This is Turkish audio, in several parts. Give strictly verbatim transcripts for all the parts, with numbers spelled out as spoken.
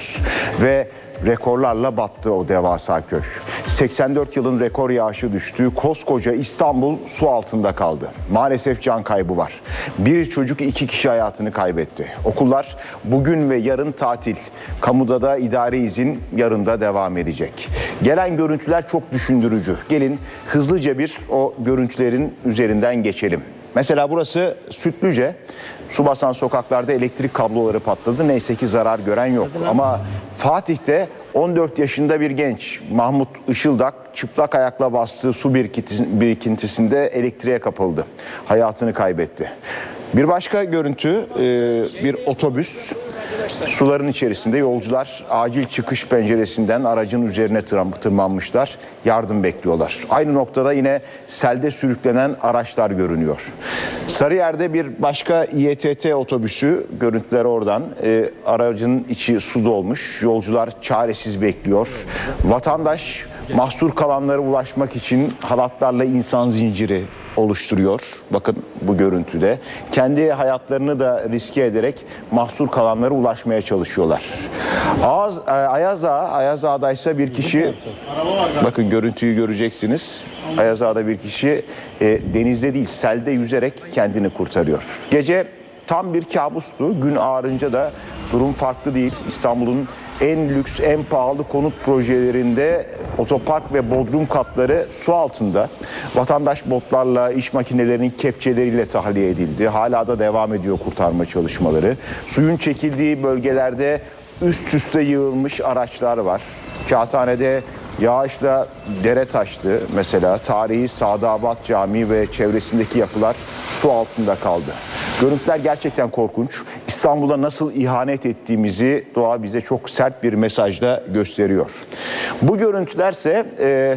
görüyoruz. Ve rekorlarla battı o devasa köy. seksen dört yılın rekor yağışı düştüğü koskoca İstanbul su altında kaldı. Maalesef can kaybı var. Bir çocuk iki kişi hayatını kaybetti. Okullar bugün ve yarın tatil. Kamuda da idari izin yarın da devam edecek. Gelen görüntüler çok düşündürücü. Gelin hızlıca bir o görüntülerin üzerinden geçelim. Mesela burası Sütlüce. Su basan sokaklarda elektrik kabloları patladı. Neyse ki zarar gören yok. Ama Fatih'te on dört yaşında bir genç Mahmut Işıldak çıplak ayakla bastığı su birikintisinde elektriğe kapıldı. Hayatını kaybetti. Bir başka görüntü bir otobüs. Suların içerisinde yolcular acil çıkış penceresinden aracın üzerine tırmanmışlar. Yardım bekliyorlar. Aynı noktada yine selde sürüklenen araçlar görünüyor. Sarıyer'de bir başka İ E T T otobüsü, görüntüler oradan. E, aracın içi su dolmuş. Yolcular çaresiz bekliyor. Vatandaş mahsur kalanlara ulaşmak için halatlarla insan zinciri oluşturuyor. Bakın bu görüntüde. Kendi hayatlarını da riske ederek mahsur kalanlara ulaşmaya çalışıyorlar. Ağız, Ayaz Ağa, Ayaz Ağa'da ise bir kişi, bakın görüntüyü göreceksiniz. Ayaz Ağa'da bir kişi e, denizde değil selde yüzerek kendini kurtarıyor. Gece tam bir kabustu. Gün ağarınca da durum farklı değil. İstanbul'un en lüks, en pahalı konut projelerinde otopark ve bodrum katları su altında. Vatandaş botlarla, iş makinelerinin kepçeleriyle tahliye edildi. Hala da devam ediyor kurtarma çalışmaları. Suyun çekildiği bölgelerde üst üste yığılmış araçlar var. Kağıthane'de yağışla dere taştı. Mesela tarihi Sadabat Camii ve çevresindeki yapılar su altında kaldı. Görüntüler gerçekten korkunç. İstanbul'a nasıl ihanet ettiğimizi doğa bize çok sert bir mesajla gösteriyor. Bu görüntülerse e,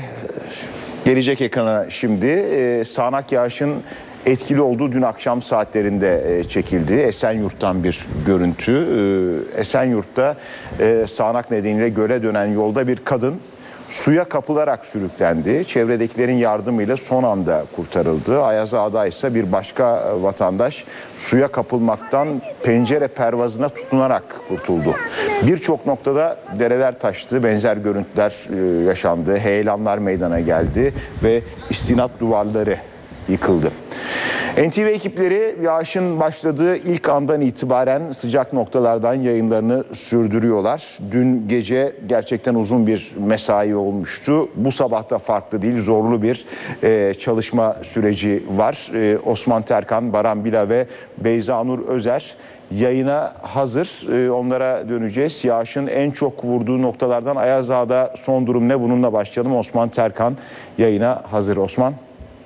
gelecek ekrana şimdi. E, sağanak yağışın etkili olduğu dün akşam saatlerinde e, çekildi. Esenyurt'tan bir görüntü. E, Esenyurt'ta e, sağanak nedeniyle göle dönen yolda bir kadın suya kapılarak sürüklendi. Çevredekilerin yardımıyla son anda kurtarıldı. Ayaz Ağa'da ise bir başka vatandaş suya kapılmaktan pencere pervazına tutunarak kurtuldu. Birçok noktada dereler taştı, benzer görüntüler yaşandı. Heyelanlar meydana geldi ve istinat duvarları yıkıldı. N T V ekipleri yağışın başladığı ilk andan itibaren sıcak noktalardan yayınlarını sürdürüyorlar. Dün gece gerçekten uzun bir mesai olmuştu. Bu sabah da farklı değil, zorlu bir e, çalışma süreci var. E, Osman Terkan, Baran Bila ve Beyza Nur Özer yayına hazır. E, onlara döneceğiz. Yağışın en çok vurduğu noktalardan Ayaz Ağa'da son durum ne? Bununla başlayalım. Osman Terkan yayına hazır. Osman.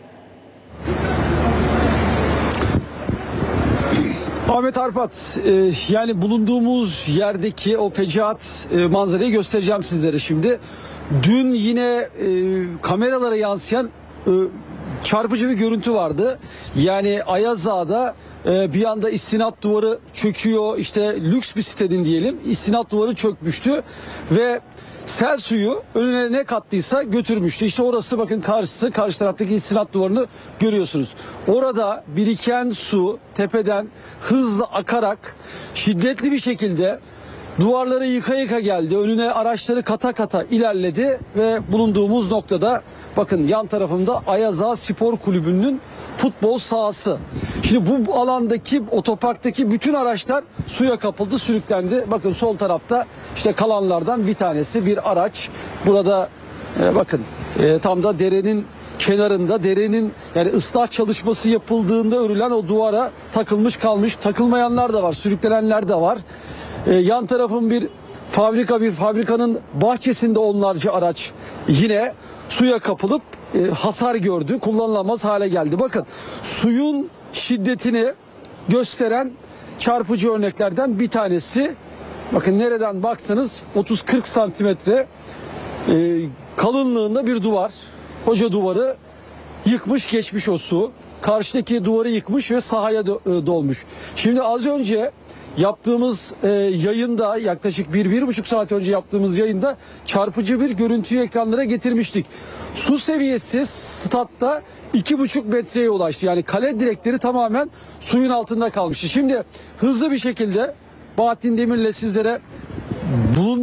Ahmet Arpat, e, yani bulunduğumuz yerdeki o fecaat e, manzarayı göstereceğim sizlere şimdi. Dün yine e, kameralara yansıyan e, çarpıcı bir görüntü vardı. Yani Ayaz Ağa'da e, bir anda istinat duvarı çöküyor. İşte lüks bir sitenin diyelim. İstinat duvarı çökmüştü ve sel suyu önüne ne kattıysa götürmüştü. İşte orası, bakın karşısı, karşı taraftaki istinat duvarını görüyorsunuz. Orada biriken su tepeden hızla akarak şiddetli bir şekilde duvarları yıka yıka geldi. Önüne araçları kata kata ilerledi ve bulunduğumuz noktada bakın yan tarafımda Ayaz Ağa Spor Kulübü'nün futbol sahası. Şimdi bu alandaki, otoparktaki bütün araçlar suya kapıldı, sürüklendi. Bakın sol tarafta işte kalanlardan bir tanesi bir araç. Burada e, bakın e, tam da derenin kenarında, derenin yani ıslah çalışması yapıldığında örülen o duvara takılmış kalmış. Takılmayanlar da var, sürüklenenler de var. E, yan tarafın bir fabrika, bir fabrikanın bahçesinde onlarca araç yine suya kapılıp e, hasar gördü, kullanılamaz hale geldi. Bakın suyun şiddetini gösteren çarpıcı örneklerden bir tanesi. Bakın nereden baksanız otuz kırk santimetre e, kalınlığında bir duvar. Koca duvarı yıkmış geçmiş o su. Karşıdaki duvarı yıkmış ve sahaya do- dolmuş. Şimdi az önce yaptığımız e, yayında, yaklaşık bir, bir buçuk saat önce yaptığımız yayında çarpıcı bir görüntüyü ekranlara getirmiştik. Su seviyesi statta iki buçuk metreye ulaştı. Yani kale direkleri tamamen suyun altında kalmıştı. Şimdi hızlı bir şekilde Bahattin Demir'le sizlere bulun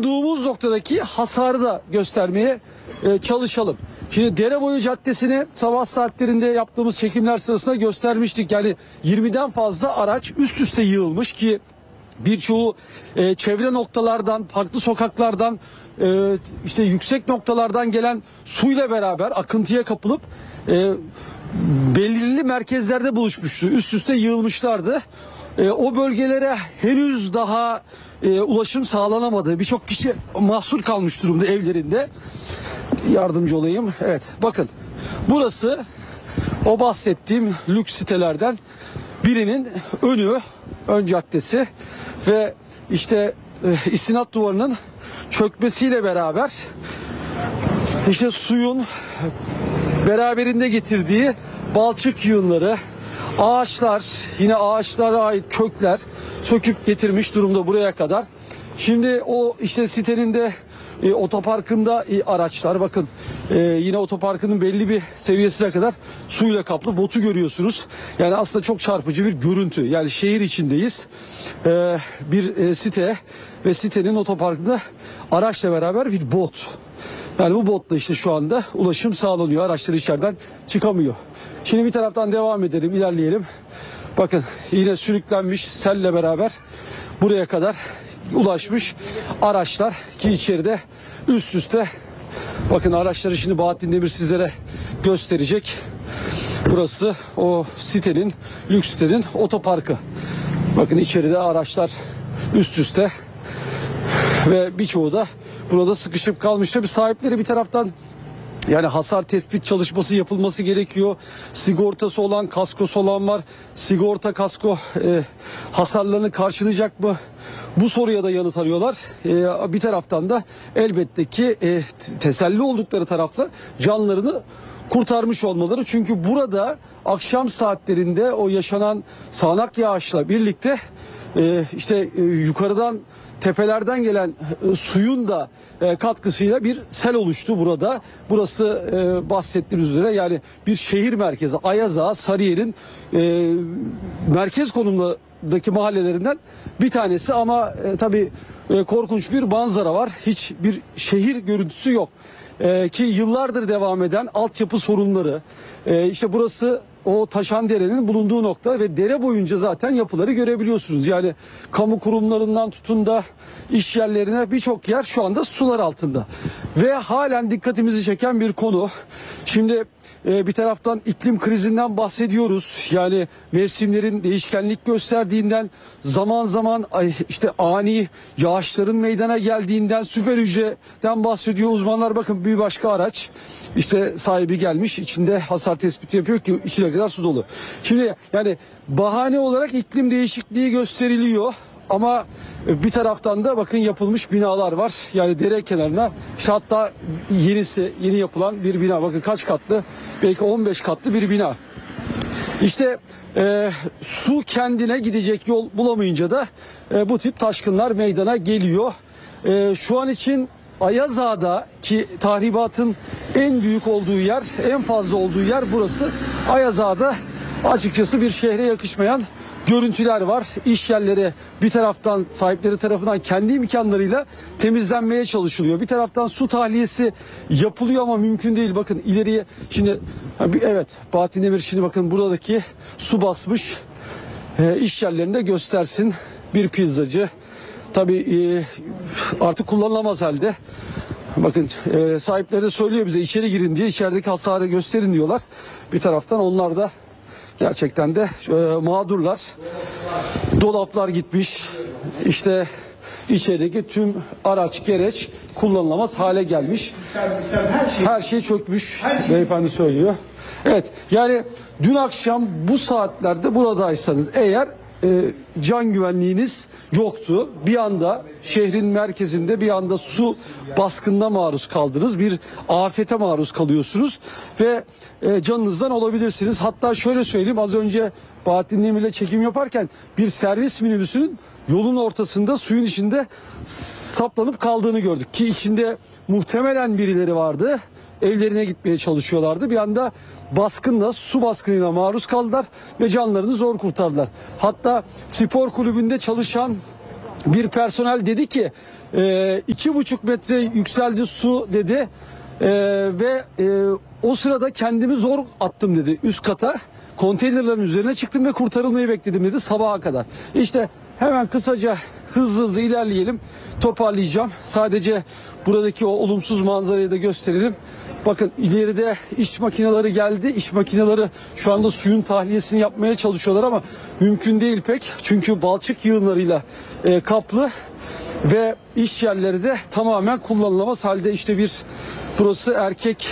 bulunduğumuz noktadaki hasarı da göstermeye e, çalışalım. Şimdi Dereboyu Caddesi'ni sabah saatlerinde yaptığımız çekimler sırasında göstermiştik. Yani yirmiden fazla araç üst üste yığılmış ki birçoğu e, çevre noktalardan, farklı sokaklardan, e, işte yüksek noktalardan gelen suyla beraber akıntıya kapılıp e, belirli merkezlerde buluşmuştu. Üst üste yığılmışlardı. E, o bölgelere henüz daha e, ulaşım sağlanamadı. Birçok kişi mahsur kalmış durumda evlerinde. Yardımcı olayım. Evet, bakın. Burası o bahsettiğim lüks sitelerden birinin önü, ön caddesi ve işte e, istinat duvarının çökmesiyle beraber işte suyun beraberinde getirdiği balçık yığınları, ağaçlar, yine ağaçlara ait kökler söküp getirmiş durumda buraya kadar. Şimdi o işte sitenin de e, otoparkında e, araçlar, bakın e, yine otoparkının belli bir seviyesine kadar suyla kaplı, botu görüyorsunuz. Yani aslında çok çarpıcı bir görüntü. Yani şehir içindeyiz. E, bir e, site ve sitenin otoparkında araçla beraber bir bot. Yani bu botla işte şu anda ulaşım sağlanıyor. Araçlar içeriden çıkamıyor. Şimdi bir taraftan devam edelim, ilerleyelim. Bakın yine sürüklenmiş selle beraber buraya kadar ulaşmış araçlar ki içeride üst üste. Bakın araçları şimdi Bahattin Demir sizlere gösterecek. Burası o sitenin, lüks sitenin otoparkı. Bakın içeride araçlar üst üste ve birçoğu da burada sıkışıp kalmış. Tabii sahipleri bir taraftan yani hasar tespit çalışması yapılması gerekiyor. Sigortası olan, kaskosu olan var. Sigorta, kasko e, hasarlarını karşılayacak mı? Bu soruya da yanıt arıyorlar. E, bir taraftan da elbette ki e, teselli oldukları tarafta canlarını kurtarmış olmaları. Çünkü burada akşam saatlerinde o yaşanan sağanak yağışla birlikte e, işte e, yukarıdan tepelerden gelen e, suyun da e, katkısıyla bir sel oluştu burada. Burası e, bahsettiğimiz üzere yani bir şehir merkezi. Ayaza, Sarıyer'in e, merkez konumdaki mahallelerinden bir tanesi ama e, tabii e, korkunç bir manzara var. Hiç bir şehir görüntüsü yok. E, ki yıllardır devam eden altyapı sorunları. E, işte burası o Taşandere'nin bulunduğu nokta ve dere boyunca zaten yapıları görebiliyorsunuz. Yani kamu kurumlarından tutun da iş yerlerine birçok yer şu anda sular altında. Ve halen dikkatimizi çeken bir konu. Şimdi e, bir taraftan iklim krizinden bahsediyoruz. Yani mevsimlerin değişkenlik gösterdiğinden, zaman zaman ay, işte ani yağışların meydana geldiğinden, süper hücreden bahsediyor uzmanlar. Bakın bir başka araç işte sahibi gelmiş, içinde hasar tespiti yapıyor ki içine kadar su dolu. Şimdi yani bahane olarak iklim değişikliği gösteriliyor. Ama bir taraftan da bakın yapılmış binalar var. Yani dere kenarına işte hatta yenisi yeni yapılan bir bina. Bakın kaç katlı? Belki on beş katlı bir bina. İşte e, su kendine gidecek yol bulamayınca da e, bu tip taşkınlar meydana geliyor. E, şu an için Ayazağa'da ki tahribatın en büyük olduğu yer, en fazla olduğu yer burası. Ayazağa'da açıkçası bir şehre yakışmayan görüntüler var. İş yerleri bir taraftan sahipleri tarafından kendi imkanlarıyla temizlenmeye çalışılıyor. Bir taraftan su tahliyesi yapılıyor ama mümkün değil. Bakın ileriye şimdi evet Bahattin Demir şimdi bakın buradaki su basmış e, iş yerlerinde göstersin. Bir pizzacı tabii e, artık kullanılamaz halde. Bakın e, sahipleri de söylüyor bize içeri girin diye, içerideki hasarı gösterin diyorlar. Bir taraftan onlar da gerçekten de e, mağdurlar. Dolaplar gitmiş. İşte içerideki tüm araç gereç kullanılamaz hale gelmiş. Her şey çökmüş. Beyefendi söylüyor. Evet yani dün akşam bu saatlerde buradaysanız eğer e, can güvenliğiniz yoktu. Bir anda şehrin merkezinde bir anda su baskınına maruz kaldınız. Bir afete maruz kalıyorsunuz ve e, canınızdan olabilirsiniz. Hatta şöyle söyleyeyim, az önce Bahattin Demir'le çekim yaparken bir servis minibüsünün yolun ortasında suyun içinde saplanıp kaldığını gördük. Ki içinde muhtemelen birileri vardı. Evlerine gitmeye çalışıyorlardı. Bir anda baskınla, su baskınıyla maruz kaldılar ve canlarını zor kurtardılar. Hatta spor kulübünde çalışan bir personel dedi ki e, iki buçuk metre yükseldi su dedi. E, ve e, o sırada kendimi zor attım dedi üst kata. Konteynerlerin üzerine çıktım ve kurtarılmayı bekledim dedi sabaha kadar. İşte hemen kısaca hızlı hızlı ilerleyelim. Toparlayacağım. Sadece buradaki o olumsuz manzarayı da gösterelim. Bakın ileride iş makineleri geldi. İş makineleri şu anda suyun tahliyesini yapmaya çalışıyorlar ama mümkün değil pek. Çünkü balçık yığınlarıyla e, kaplı ve iş yerleri de tamamen kullanılamaz halde. İşte bir burası erkek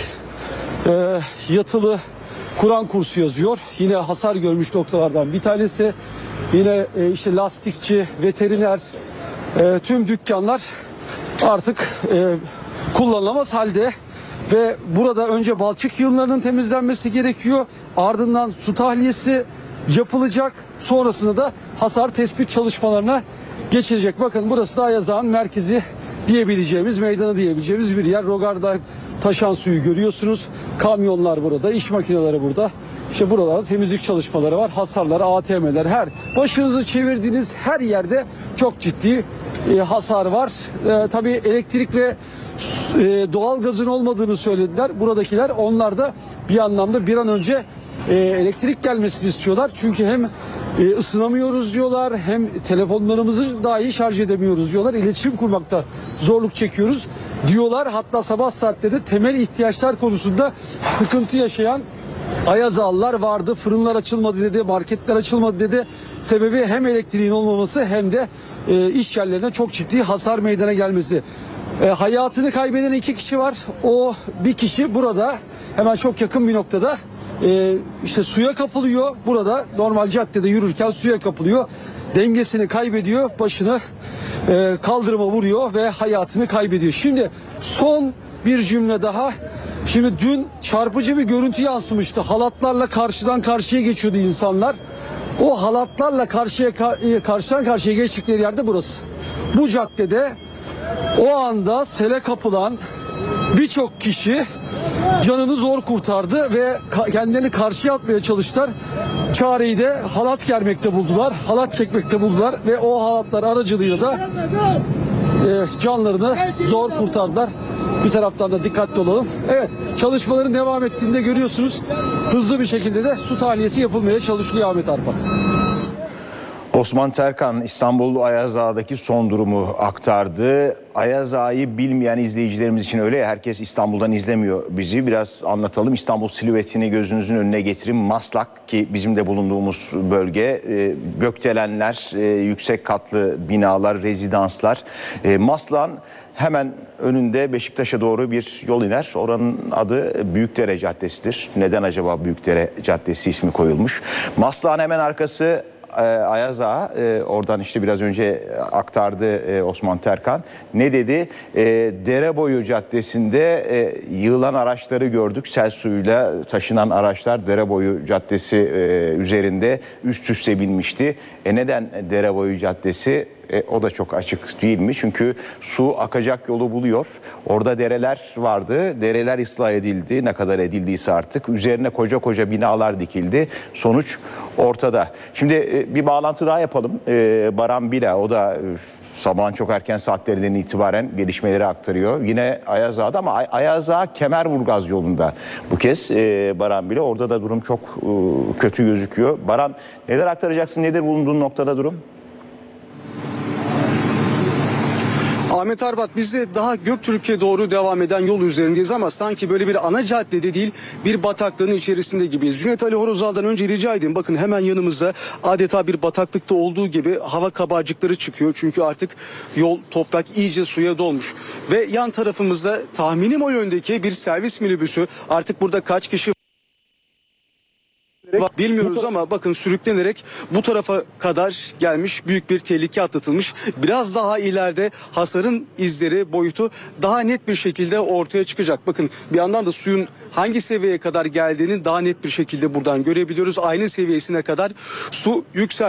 e, yatılı Kur'an kursu yazıyor. Yine hasar görmüş noktalardan bir tanesi. Yine e, işte lastikçi, veteriner, e, tüm dükkanlar artık e, kullanılamaz halde. Ve burada önce balçık yığınlarının temizlenmesi gerekiyor. Ardından su tahliyesi yapılacak. Sonrasında da hasar tespit çalışmalarına geçilecek. Bakın burası da Ayazağ'ın merkezi diyebileceğimiz, meydanı diyebileceğimiz bir yer. Rogar'da taşan suyu görüyorsunuz. Kamyonlar burada, iş makineleri burada. İşte buralarda temizlik çalışmaları var. Hasarlar, A T M'ler, her başınızı çevirdiğiniz her yerde çok ciddi e, hasar var. E, tabii elektrik ve e, doğal gazın olmadığını söylediler. Buradakiler onlar da bir anlamda bir an önce e, elektrik gelmesini istiyorlar. Çünkü hem e, ısınamıyoruz diyorlar, hem telefonlarımızı dahi şarj edemiyoruz diyorlar. İletişim kurmakta zorluk çekiyoruz diyorlar. Hatta sabah saatlerinde temel ihtiyaçlar konusunda sıkıntı yaşayan Ayazağlılar vardı. Fırınlar açılmadı dedi, marketler açılmadı dedi. Sebebi hem elektriğin olmaması hem de e, iş yerlerine çok ciddi hasar meydana gelmesi. E, hayatını kaybeden iki kişi var. O bir kişi burada hemen çok yakın bir noktada e, işte suya kapılıyor. Burada normal caddede yürürken suya kapılıyor. Dengesini kaybediyor. Başını e, kaldırıma vuruyor ve hayatını kaybediyor. Şimdi son bir cümle daha. Şimdi dün çarpıcı bir görüntü yansımıştı. Halatlarla karşıdan karşıya geçiyordu insanlar. O halatlarla karşıya karşıdan karşıya geçtikleri yerde burası. Bu caddede o anda sele kapılan birçok kişi canını zor kurtardı ve kendilerini karşıya atmaya çalıştılar. Çareyi de halat germekte buldular. Halat çekmekte buldular ve o halatlar aracılığıyla da e, canlarını zor kurtardılar. Bir taraftan da dikkatli olalım. Evet, çalışmaların devam ettiğinde görüyorsunuz. Hızlı bir şekilde de su tahliyesi yapılmaya çalışılıyor Ahmet Arpat. Osman Terkan İstanbul Ayazağ'daki son durumu aktardı. Ayazağ'ı bilmeyen izleyicilerimiz için öyle ya, herkes İstanbul'dan izlemiyor bizi. Biraz anlatalım. İstanbul silüetini gözünüzün önüne getirin. Maslak, ki bizim de bulunduğumuz bölge, e, gökdelenler, e, yüksek katlı binalar, rezidanslar. E, Maslak'ın hemen önünde Beşiktaş'a doğru bir yol iner. Oranın adı Büyükdere Caddesi'dir. Neden acaba Büyükdere Caddesi ismi koyulmuş? Maslak'ın hemen arkası Ayazağ, e, oradan işte biraz önce aktardı e, Osman Terkan. Ne dedi? E, Dereboyu Caddesi'nde e, yığılan araçları gördük. Sel suyuyla taşınan araçlar Dereboyu Caddesi e, üzerinde üst üste binmişti. E neden Dereboyu Caddesi? E, o da çok açık değil mi? Çünkü su akacak yolu buluyor. Orada dereler vardı. Dereler ıslah edildi. Ne kadar edildiyse artık. Üzerine koca koca binalar dikildi. Sonuç ortada. Şimdi e, bir bağlantı daha yapalım. E, Baran Bila, o da e, sabahın çok erken saatlerinden itibaren gelişmeleri aktarıyor. Yine Ayazağ'da ama Ay- Ayazağ Kemerburgaz yolunda bu kez e, Baran Bila. Orada da durum çok e, kötü gözüküyor. Baran, neler aktaracaksın? Nedir bulunduğun noktada durum? Ahmet Arbat, biz de daha Göktürk'e doğru devam eden yol üzerindeyiz ama sanki böyle bir ana caddede değil, bir bataklığın içerisinde gibiyiz. Cüneyt Ali Horozal'dan önce rica edeyim, bakın hemen yanımızda adeta bir bataklıkta olduğu gibi hava kabarcıkları çıkıyor. Çünkü artık yol, toprak iyice suya dolmuş. Ve yan tarafımızda tahminim o yöndeki bir servis minibüsü, artık burada kaç kişi bilmiyoruz ama bakın sürüklenerek bu tarafa kadar gelmiş, büyük bir tehlike atlatılmış. Biraz daha ileride hasarın izleri, boyutu daha net bir şekilde ortaya çıkacak. Bakın bir yandan da suyun hangi seviyeye kadar geldiğini daha net bir şekilde buradan görebiliyoruz. Aynı seviyesine kadar su yükselmiş.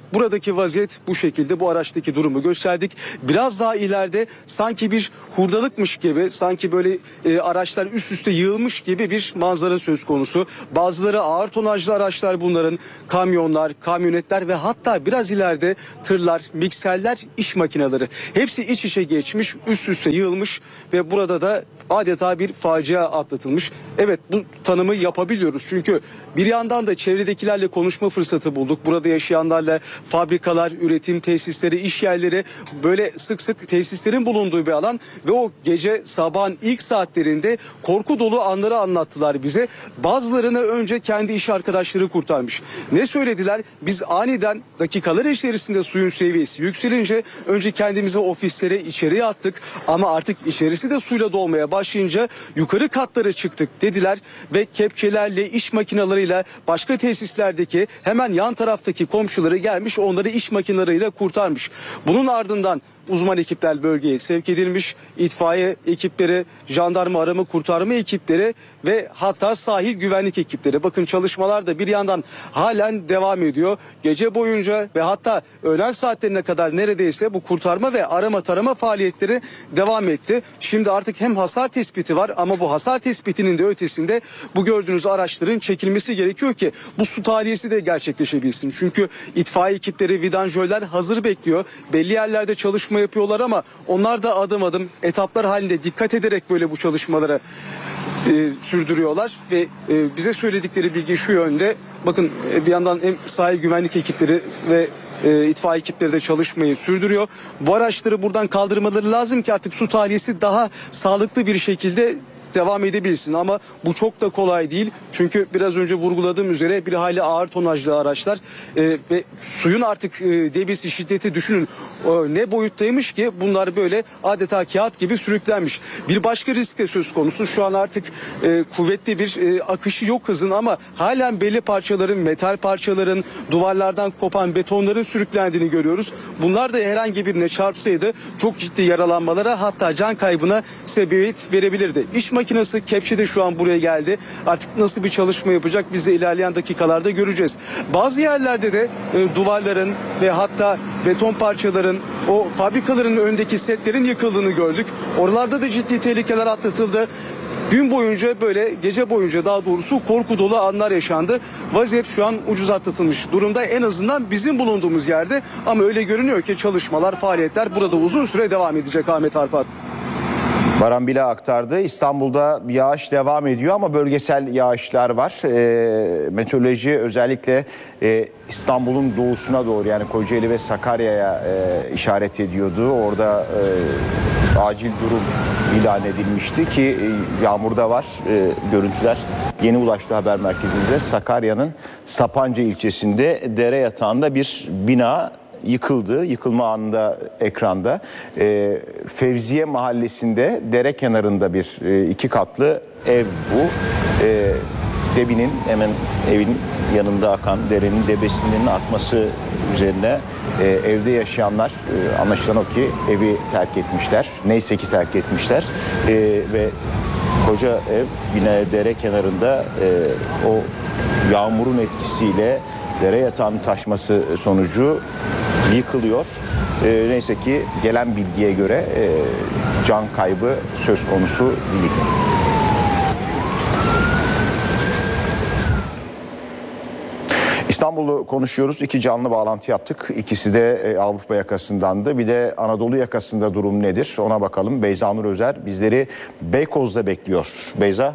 buradaki vaziyet bu şekilde, bu araçtaki durumu gösterdik. Biraz daha ileride sanki bir hurdalıkmış gibi, sanki böyle e, araçlar üst üste yığılmış gibi bir manzara söz konusu. Bazıları ağır tonajlı araçlar bunların, kamyonlar, kamyonetler ve hatta biraz ileride tırlar, mikserler, iş makineleri. Hepsi iç içe geçmiş, üst üste yığılmış ve burada da adeta bir facia atlatılmış. Evet, bu tanımı yapabiliyoruz. Çünkü bir yandan da çevredekilerle konuşma fırsatı bulduk. Burada yaşayanlarla fabrikalar, üretim tesisleri, iş yerleri, böyle sık sık tesislerin bulunduğu bir alan ve o gece sabahın ilk saatlerinde korku dolu anları anlattılar bize. Bazılarını önce kendi iş arkadaşları kurtarmış. Ne söylediler? Biz aniden dakikalar içerisinde suyun seviyesi yükselince önce kendimizi ofislere, içeriye attık ama artık içerisi de suyla dolmaya başlayınca yukarı katlara çıktık dediler ve kepçelerle, iş makinalarıyla başka tesislerdeki hemen yan taraftaki komşuları gelmiş, onları iş makineleriyle kurtarmış. Bunun ardından uzman ekipler bölgeye sevk edilmiş. İtfaiye ekipleri, jandarma arama kurtarma ekipleri ve hatta sahil güvenlik ekipleri. Bakın çalışmalar da bir yandan halen devam ediyor. Gece boyunca ve hatta öğlen saatlerine kadar neredeyse bu kurtarma ve arama tarama faaliyetleri devam etti. Şimdi artık hem hasar tespiti var ama bu hasar tespitinin de ötesinde bu gördüğünüz araçların çekilmesi gerekiyor ki bu su tahliyesi de gerçekleşebilsin. Çünkü itfaiye ekipleri, vidanjörler hazır bekliyor. Belli yerlerde çalışma yapıyorlar ama onlar da adım adım etaplar halinde dikkat ederek böyle bu çalışmaları e, sürdürüyorlar ve e, bize söyledikleri bilgi şu yönde. Bakın e, bir yandan hem sahil güvenlik ekipleri ve e, itfaiye ekipleri de çalışmayı sürdürüyor. Bu araçları buradan kaldırmaları lazım ki artık su tahliyesi daha sağlıklı bir şekilde devam edebilsin ama bu çok da kolay değil. Çünkü biraz önce vurguladığım üzere bir hayli ağır tonajlı araçlar e, ve suyun artık e, debisi, şiddeti düşünün e, ne boyuttaymış ki bunlar böyle adeta kağıt gibi sürüklenmiş. Bir başka risk de söz konusu. Şu an artık e, kuvvetli bir e, akışı yok hızın ama halen belli parçaların, metal parçaların, duvarlardan kopan betonların sürüklendiğini görüyoruz. Bunlar da herhangi birine çarpsaydı çok ciddi yaralanmalara, hatta can kaybına sebebiyet verebilirdi. İş makinesi, kepçe de şu an buraya geldi. Artık nasıl bir çalışma yapacak biz de ilerleyen dakikalarda göreceğiz. Bazı yerlerde de e, duvarların ve hatta beton parçaların, o fabrikaların önündeki setlerin yıkıldığını gördük. Oralarda da ciddi tehlikeler atlatıldı. Gün boyunca böyle, gece boyunca daha doğrusu korku dolu anlar yaşandı. Vaziyet şu an ucuz atlatılmış durumda, en azından bizim bulunduğumuz yerde, ama öyle görünüyor ki çalışmalar, faaliyetler burada uzun süre devam edecek Ahmet Arpat. Baran Bila aktardı. İstanbul'da yağış devam ediyor ama bölgesel yağışlar var. E, meteoroloji özellikle e, İstanbul'un doğusuna doğru, yani Kocaeli ve Sakarya'ya e, işaret ediyordu. Orada e, acil durum ilan edilmişti ki e, yağmur da var. E, görüntüler yeni ulaştı haber merkezimize. Sakarya'nın Sapanca ilçesinde dere yatağında bir bina yıkıldı. Yıkılma anında ekranda. E, Fevziye Mahallesi'nde dere kenarında bir e, iki katlı ev bu. E, debinin hemen evin yanında akan derenin debesinin artması üzerine e, evde yaşayanlar e, anlaşılan o ki evi terk etmişler. Neyse ki terk etmişler. E, ve koca ev yine dere kenarında e, o yağmurun etkisiyle dere yatağının taşması sonucu yıkılıyor. E, neyse ki gelen bilgiye göre e, can kaybı söz konusu değil. İstanbul'u konuşuyoruz. İki canlı bağlantı yaptık. İkisi de e, Avrupa yakasındandı. Bir de Anadolu yakasında durum nedir? Ona bakalım. Beyza Nur Özer bizleri Beykoz'da bekliyor. Beyza.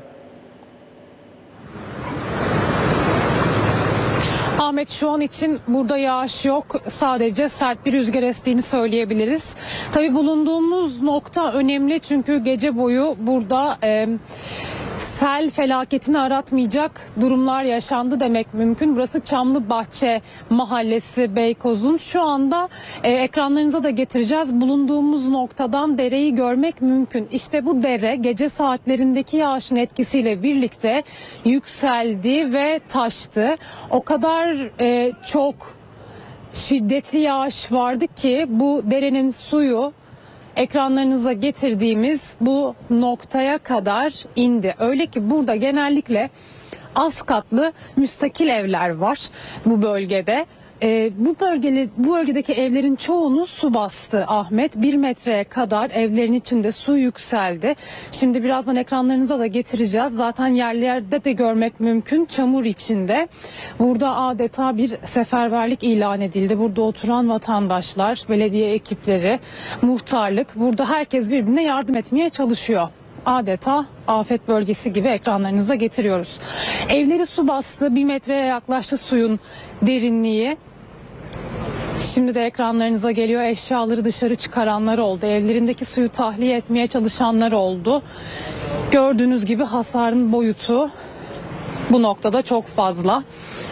Ahmet, şu an için burada yağış yok. Sadece sert bir rüzgar estiğini söyleyebiliriz. Tabii bulunduğumuz nokta önemli çünkü gece boyu burada e, sel felaketini aratmayacak durumlar yaşandı demek mümkün. Burası Çamlıbahçe Mahallesi, Beykoz'un. Şu anda e, ekranlarınıza da getireceğiz. Bulunduğumuz noktadan dereyi görmek mümkün. İşte bu dere gece saatlerindeki yağışın etkisiyle birlikte yükseldi ve taştı. O kadar e, çok şiddetli yağış vardı ki bu derenin suyu ekranlarınıza getirdiğimiz bu noktaya kadar indi. Öyle ki burada genellikle az katlı müstakil evler var bu bölgede. e, bu bölgeli bu bölgedeki evlerin çoğunu su bastı Ahmet. Bir metreye kadar evlerin içinde su yükseldi. Şimdi birazdan ekranlarınıza da getireceğiz. Zaten yerlerde de görmek mümkün. Çamur içinde. Burada adeta bir seferberlik ilan edildi. Burada oturan vatandaşlar, belediye ekipleri, muhtarlık, burada herkes birbirine yardım etmeye çalışıyor. Adeta afet bölgesi gibi ekranlarınıza getiriyoruz. Evleri su bastı, bir metreye yaklaştı suyun derinliği. Şimdi de ekranlarınıza geliyor. Eşyaları dışarı çıkaranlar oldu. Evlerindeki suyu tahliye etmeye çalışanlar oldu. Gördüğünüz gibi hasarın boyutu bu noktada çok fazla.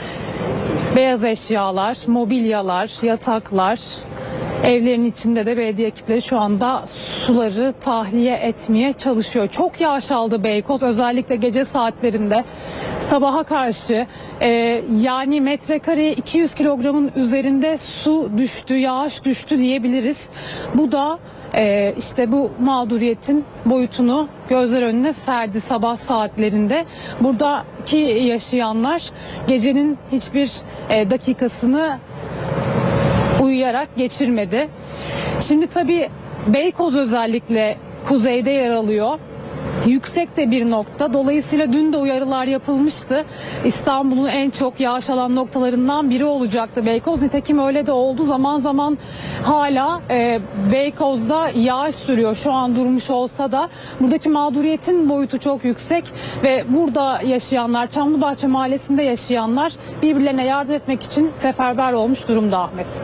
Beyaz eşyalar, mobilyalar, yataklar, evlerin içinde de belediye ekipleri şu anda suları tahliye etmeye çalışıyor. Çok yağış aldı Beykoz, özellikle gece saatlerinde sabaha karşı e, yani metrekareye iki yüz kilogramın üzerinde su düştü, yağış düştü diyebiliriz. Bu da e, işte bu mağduriyetin boyutunu gözler önüne serdi sabah saatlerinde. Buradaki yaşayanlar gecenin hiçbir e, dakikasını uyuyarak geçirmedi. Şimdi tabii Beykoz özellikle kuzeyde yer alıyor. Yüksek de bir nokta. Dolayısıyla dün de uyarılar yapılmıştı. İstanbul'un en çok yağış alan noktalarından biri olacaktı Beykoz. Nitekim öyle de oldu. Zaman zaman hala e, Beykoz'da yağış sürüyor. Şu an durmuş olsa da buradaki mağduriyetin boyutu çok yüksek ve burada yaşayanlar, Çamlıbahçe Mahallesi'nde yaşayanlar birbirlerine yardım etmek için seferber olmuş durumda Ahmet.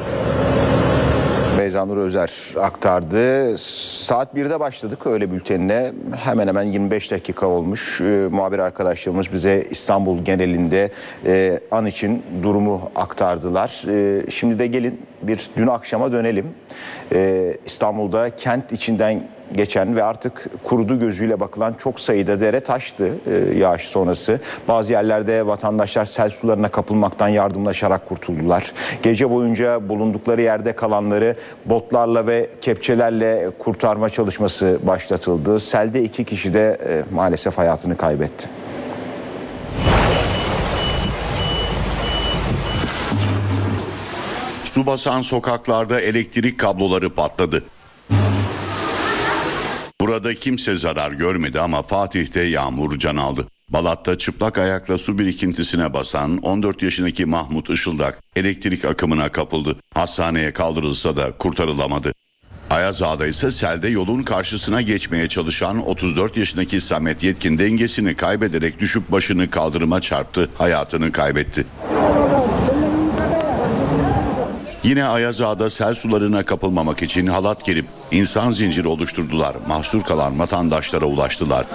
Beyza Nur Özer aktardı. Saat birde başladık öğle bültenine. Hemen hemen yirmi beş dakika olmuş. Ee, muhabir arkadaşlarımız bize İstanbul genelinde e, an için durumu aktardılar. E, şimdi de gelin bir dün akşama dönelim. E, İstanbul'da kent içinden geçen ve artık kurudu gözüyle bakılan çok sayıda dere taştı e, yağış sonrası. Bazı yerlerde vatandaşlar sel sularına kapılmaktan yardımlaşarak kurtuldular. Gece boyunca bulundukları yerde kalanları botlarla ve kepçelerle kurtarma çalışması başlatıldı. Selde iki kişi de e, maalesef hayatını kaybetti. Su basan sokaklarda elektrik kabloları patladı. Burada kimse zarar görmedi ama Fatih'te yağmur can aldı. Balat'ta çıplak ayakla su birikintisine basan on dört yaşındaki Mahmut Işıldak elektrik akımına kapıldı. Hastaneye kaldırılsa da kurtarılamadı. Ayazağa'da ise selde yolun karşısına geçmeye çalışan otuz dört yaşındaki Samet Yetkin dengesini kaybederek düşüp başını kaldırıma çarptı, hayatını kaybetti. Yine Ayazağa'da sel sularına kapılmamak için halat gerip insan zinciri oluşturdular. Mahsur kalan vatandaşlara ulaştılar.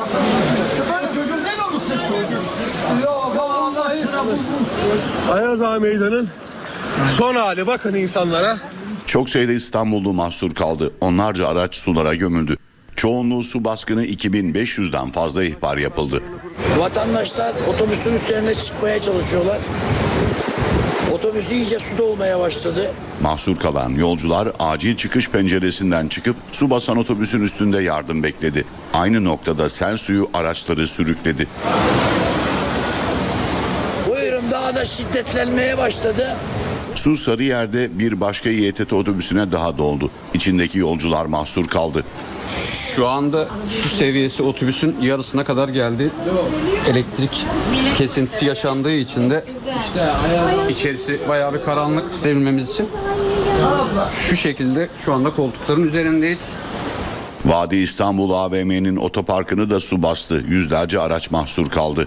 Ayazağa Meydanı'nın son hali, bakın insanlara. Çok sayıda İstanbullu mahsur kaldı. Onlarca araç sulara gömüldü. Çoğunluğu su baskını iki bin beş yüzden fazla ihbar yapıldı. Vatandaşlar otobüsün üzerine çıkmaya çalışıyorlar. Otobüs iyice suda olmaya başladı. Mahsur kalan yolcular acil çıkış penceresinden çıkıp su basan otobüsün üstünde yardım bekledi. Aynı noktada sel suyu araçları sürükledi. Buyurun, daha da şiddetlenmeye başladı. Su Sarıyer'de bir başka İ E T T otobüsüne daha doldu. İçindeki yolcular mahsur kaldı. Şu anda su seviyesi otobüsün yarısına kadar geldi. Elektrik kesintisi yaşandığı için de işte içerisi bayağı bir karanlık devirmemiz için şu şekilde şu anda koltukların üzerindeyiz. Vadi İstanbul A V M'nin otoparkını da su bastı. Yüzlerce araç mahsur kaldı.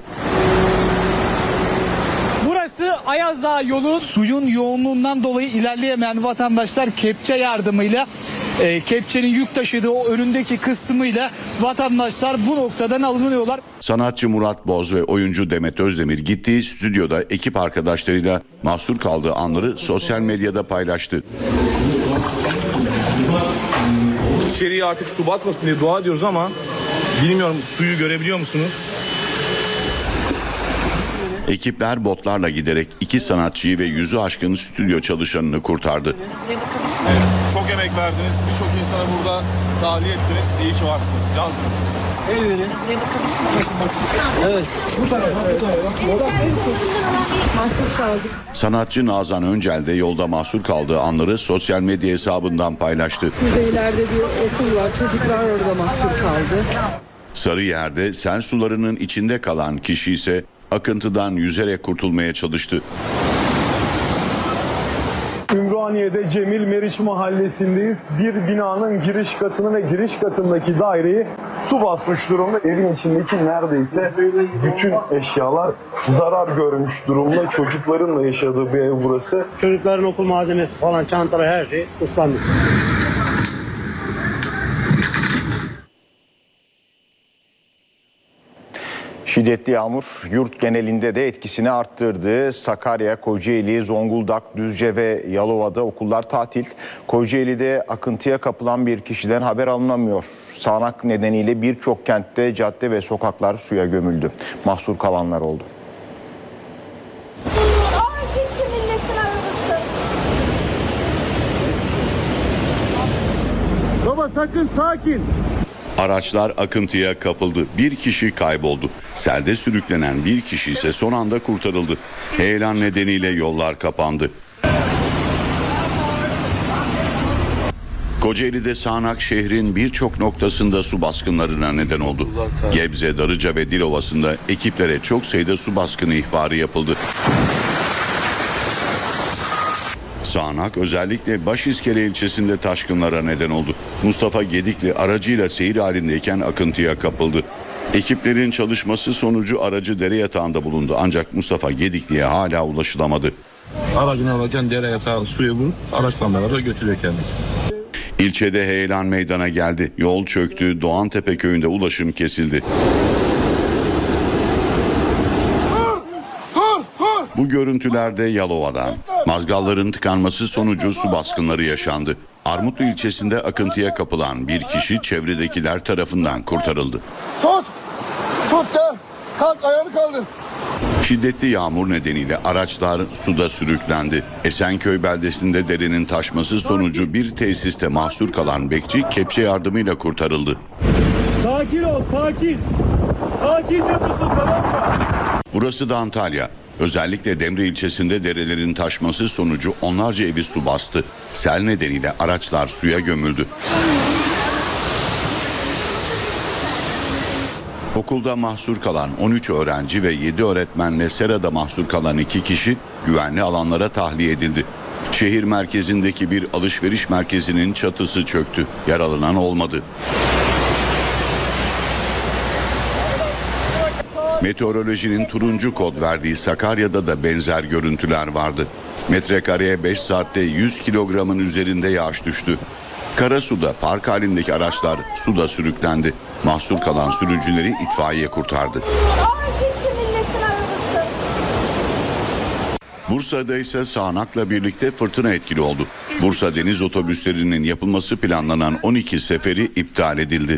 Burası Ayazdağ yolu. Suyun yoğunluğundan dolayı ilerleyemeyen vatandaşlar kepçe yardımıyla e, kepçenin yük taşıdığı o önündeki kısmıyla vatandaşlar bu noktadan alınıyorlar. Sanatçı Murat Boz ve oyuncu Demet Özdemir gittiği stüdyoda ekip arkadaşlarıyla mahsur kaldığı anları sosyal medyada paylaştı. İçeriye artık su basmasın diye dua ediyoruz ama bilmiyorum, suyu görebiliyor musunuz? Ekipler botlarla giderek iki sanatçıyı ve yüzü aşkın stüdyo çalışanını kurtardı. Çok emek verdiniz. Birçok insanı burada dahil ettiniz. İyi ki varsınız. Cansınız. El verin. Evet. Bu tarafa. Mahsur kaldık. Sanatçı Nazan Öncel de yolda mahsur kaldığı anları sosyal medya hesabından paylaştı. Şurada ileride bir okul var. Çocuklar orada mahsur kaldı. Sarıyer'de sel sularının içinde kalan kişi ise akıntıdan yüzerek kurtulmaya çalıştı. Ümraniye'de Cemil Meriç Mahallesi'ndeyiz. Bir binanın giriş katını ve giriş katındaki daireyi su basmış durumda. Evin içindeki neredeyse bütün eşyalar zarar görmüş durumda. Çocukların da yaşadığı bir ev burası. Çocukların okul malzemesi falan, çantalar, her şey ıslandı. Şiddetli yağmur yurt genelinde de etkisini arttırdı. Sakarya, Kocaeli, Zonguldak, Düzce ve Yalova'da okullar tatil. Kocaeli'de akıntıya kapılan bir kişiden haber alınamıyor. Sağanak nedeniyle birçok kentte cadde ve sokaklar suya gömüldü. Mahsur kalanlar oldu. Baba sakın, sakin. Araçlar akıntıya kapıldı. Bir kişi kayboldu. Selde sürüklenen bir kişi ise son anda kurtarıldı. Heyelan nedeniyle yollar kapandı. Kocaeli'de sağanak şehrin birçok noktasında su baskınlarına neden oldu. Gebze, Darıca ve Dilovası'nda ekiplere çok sayıda su baskını ihbarı yapıldı. Sağanak özellikle Başiskele ilçesinde taşkınlara neden oldu. Mustafa Gedikli aracıyla seyir halindeyken akıntıya kapıldı. Ekiplerin çalışması sonucu aracı dere yatağında bulundu ancak Mustafa Gedikli'ye hala ulaşılamadı. Aracını alırken dere yatağı suya vurup araçtan beraber götürüyor kendisi. İlçede heyelan meydana geldi. Yol çöktü. Doğantepe köyünde ulaşım kesildi. Bu görüntülerde Yalova'dan. Mazgalların tıkanması sonucu su baskınları yaşandı. Armutlu ilçesinde akıntıya kapılan bir kişi çevredekiler tarafından kurtarıldı. Tut! Tut de! Kalk, ayağını kaldır. Şiddetli yağmur nedeniyle araçlar suda sürüklendi. Esenköy beldesinde derenin taşması sonucu bir tesiste mahsur kalan bekçi kepçe yardımıyla kurtarıldı. Sakin ol, sakin. Sakince tutun, tamam mı? Burası da Antalya. Özellikle Demre ilçesinde derelerin taşması sonucu onlarca evi su bastı. Sel nedeniyle araçlar suya gömüldü. Okulda mahsur kalan on üç öğrenci ve yedi öğretmenle serada mahsur kalan iki kişi güvenli alanlara tahliye edildi. Şehir merkezindeki bir alışveriş merkezinin çatısı çöktü. Yaralanan olmadı. Meteorolojinin turuncu kod verdiği Sakarya'da da benzer görüntüler vardı. Metrekareye beş saatte yüz kilogramın üzerinde yağış düştü. Karasu'da park halindeki araçlar suda sürüklendi. Mahsur kalan sürücüleri itfaiye kurtardı. Bursa'da ise sağanakla birlikte fırtına etkili oldu. Bursa deniz otobüslerinin yapılması planlanan on iki seferi iptal edildi.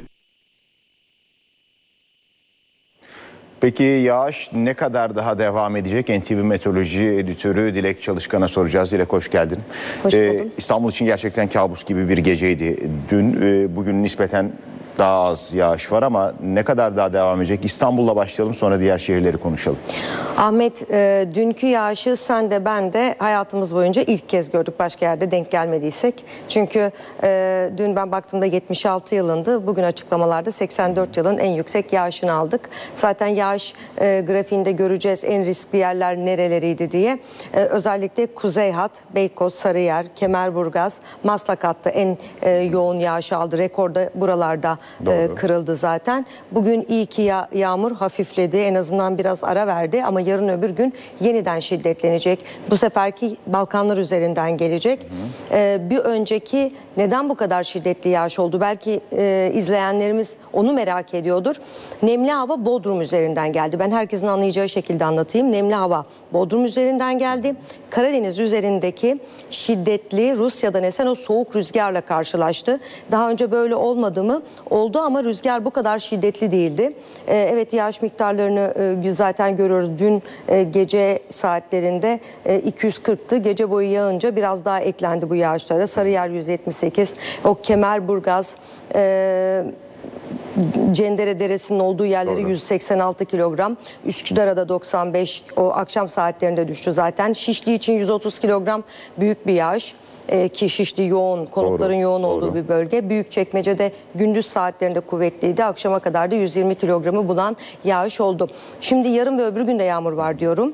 Peki yağış ne kadar daha devam edecek? N T V Meteoroloji Editörü Dilek Çalışkan'a soracağız. Dilek hoş geldin. Hoş ee, İstanbul için gerçekten kabus gibi bir geceydi. Dün e, bugün nispeten daha az yağış var ama ne kadar daha devam edecek? İstanbul'la başlayalım, sonra diğer şehirleri konuşalım. Ahmet, e, dünkü yağışı sen de ben de hayatımız boyunca ilk kez gördük, başka yerde denk gelmediysek. Çünkü e, dün ben baktığımda yetmiş altı yılındı. Bugün açıklamalarda seksen dört yılın en yüksek yağışını aldık. Zaten yağış e, grafiğinde göreceğiz en riskli yerler nereleriydi diye. E, özellikle Kuzey hat, Beykoz, Sarıyer, Kemerburgaz, Maslak hattı en e, yoğun yağış aldı. Rekorda buralarda e, kırıldı zaten. Bugün iyi ki ya, yağmur hafifledi. En azından biraz ara verdi ama yarın öbür gün yeniden şiddetlenecek. Bu seferki Balkanlar üzerinden gelecek. Ee, bir önceki neden bu kadar şiddetli yağış oldu? Belki e, izleyenlerimiz onu merak ediyordur. Nemli hava Bodrum üzerinden geldi. Ben herkesin anlayacağı şekilde anlatayım. Nemli hava Bodrum üzerinden geldi. Karadeniz üzerindeki şiddetli Rusya'dan esen o soğuk rüzgarla karşılaştı. Daha önce böyle olmadı mı? oldu ama rüzgar bu kadar şiddetli değildi. E, evet yağış miktarlarını e, zaten görüyoruz. Dün e, gece saatlerinde e, iki yüz kırktı. Gece boyu yağınca biraz daha eklendi bu yağışlara. Sarıyer yüz yetmiş sekiz, o Kemerburgaz, e, Cendere Deresi'nin olduğu yerleri Doğru. yüz seksen altı kilogram. Üsküdar'a da doksan beş, o akşam saatlerinde düştü zaten. Şişli için yüz otuz kilogram büyük bir yağış. Ee, ki Şişli yoğun, konutların Doğru, yoğun doğru. olduğu bir bölge. Büyükçekmece'de gündüz saatlerinde kuvvetliydi. Akşama kadar da yüz yirmi kilogramı bulan yağış oldu. Şimdi yarın ve öbür gün de yağmur var diyorum.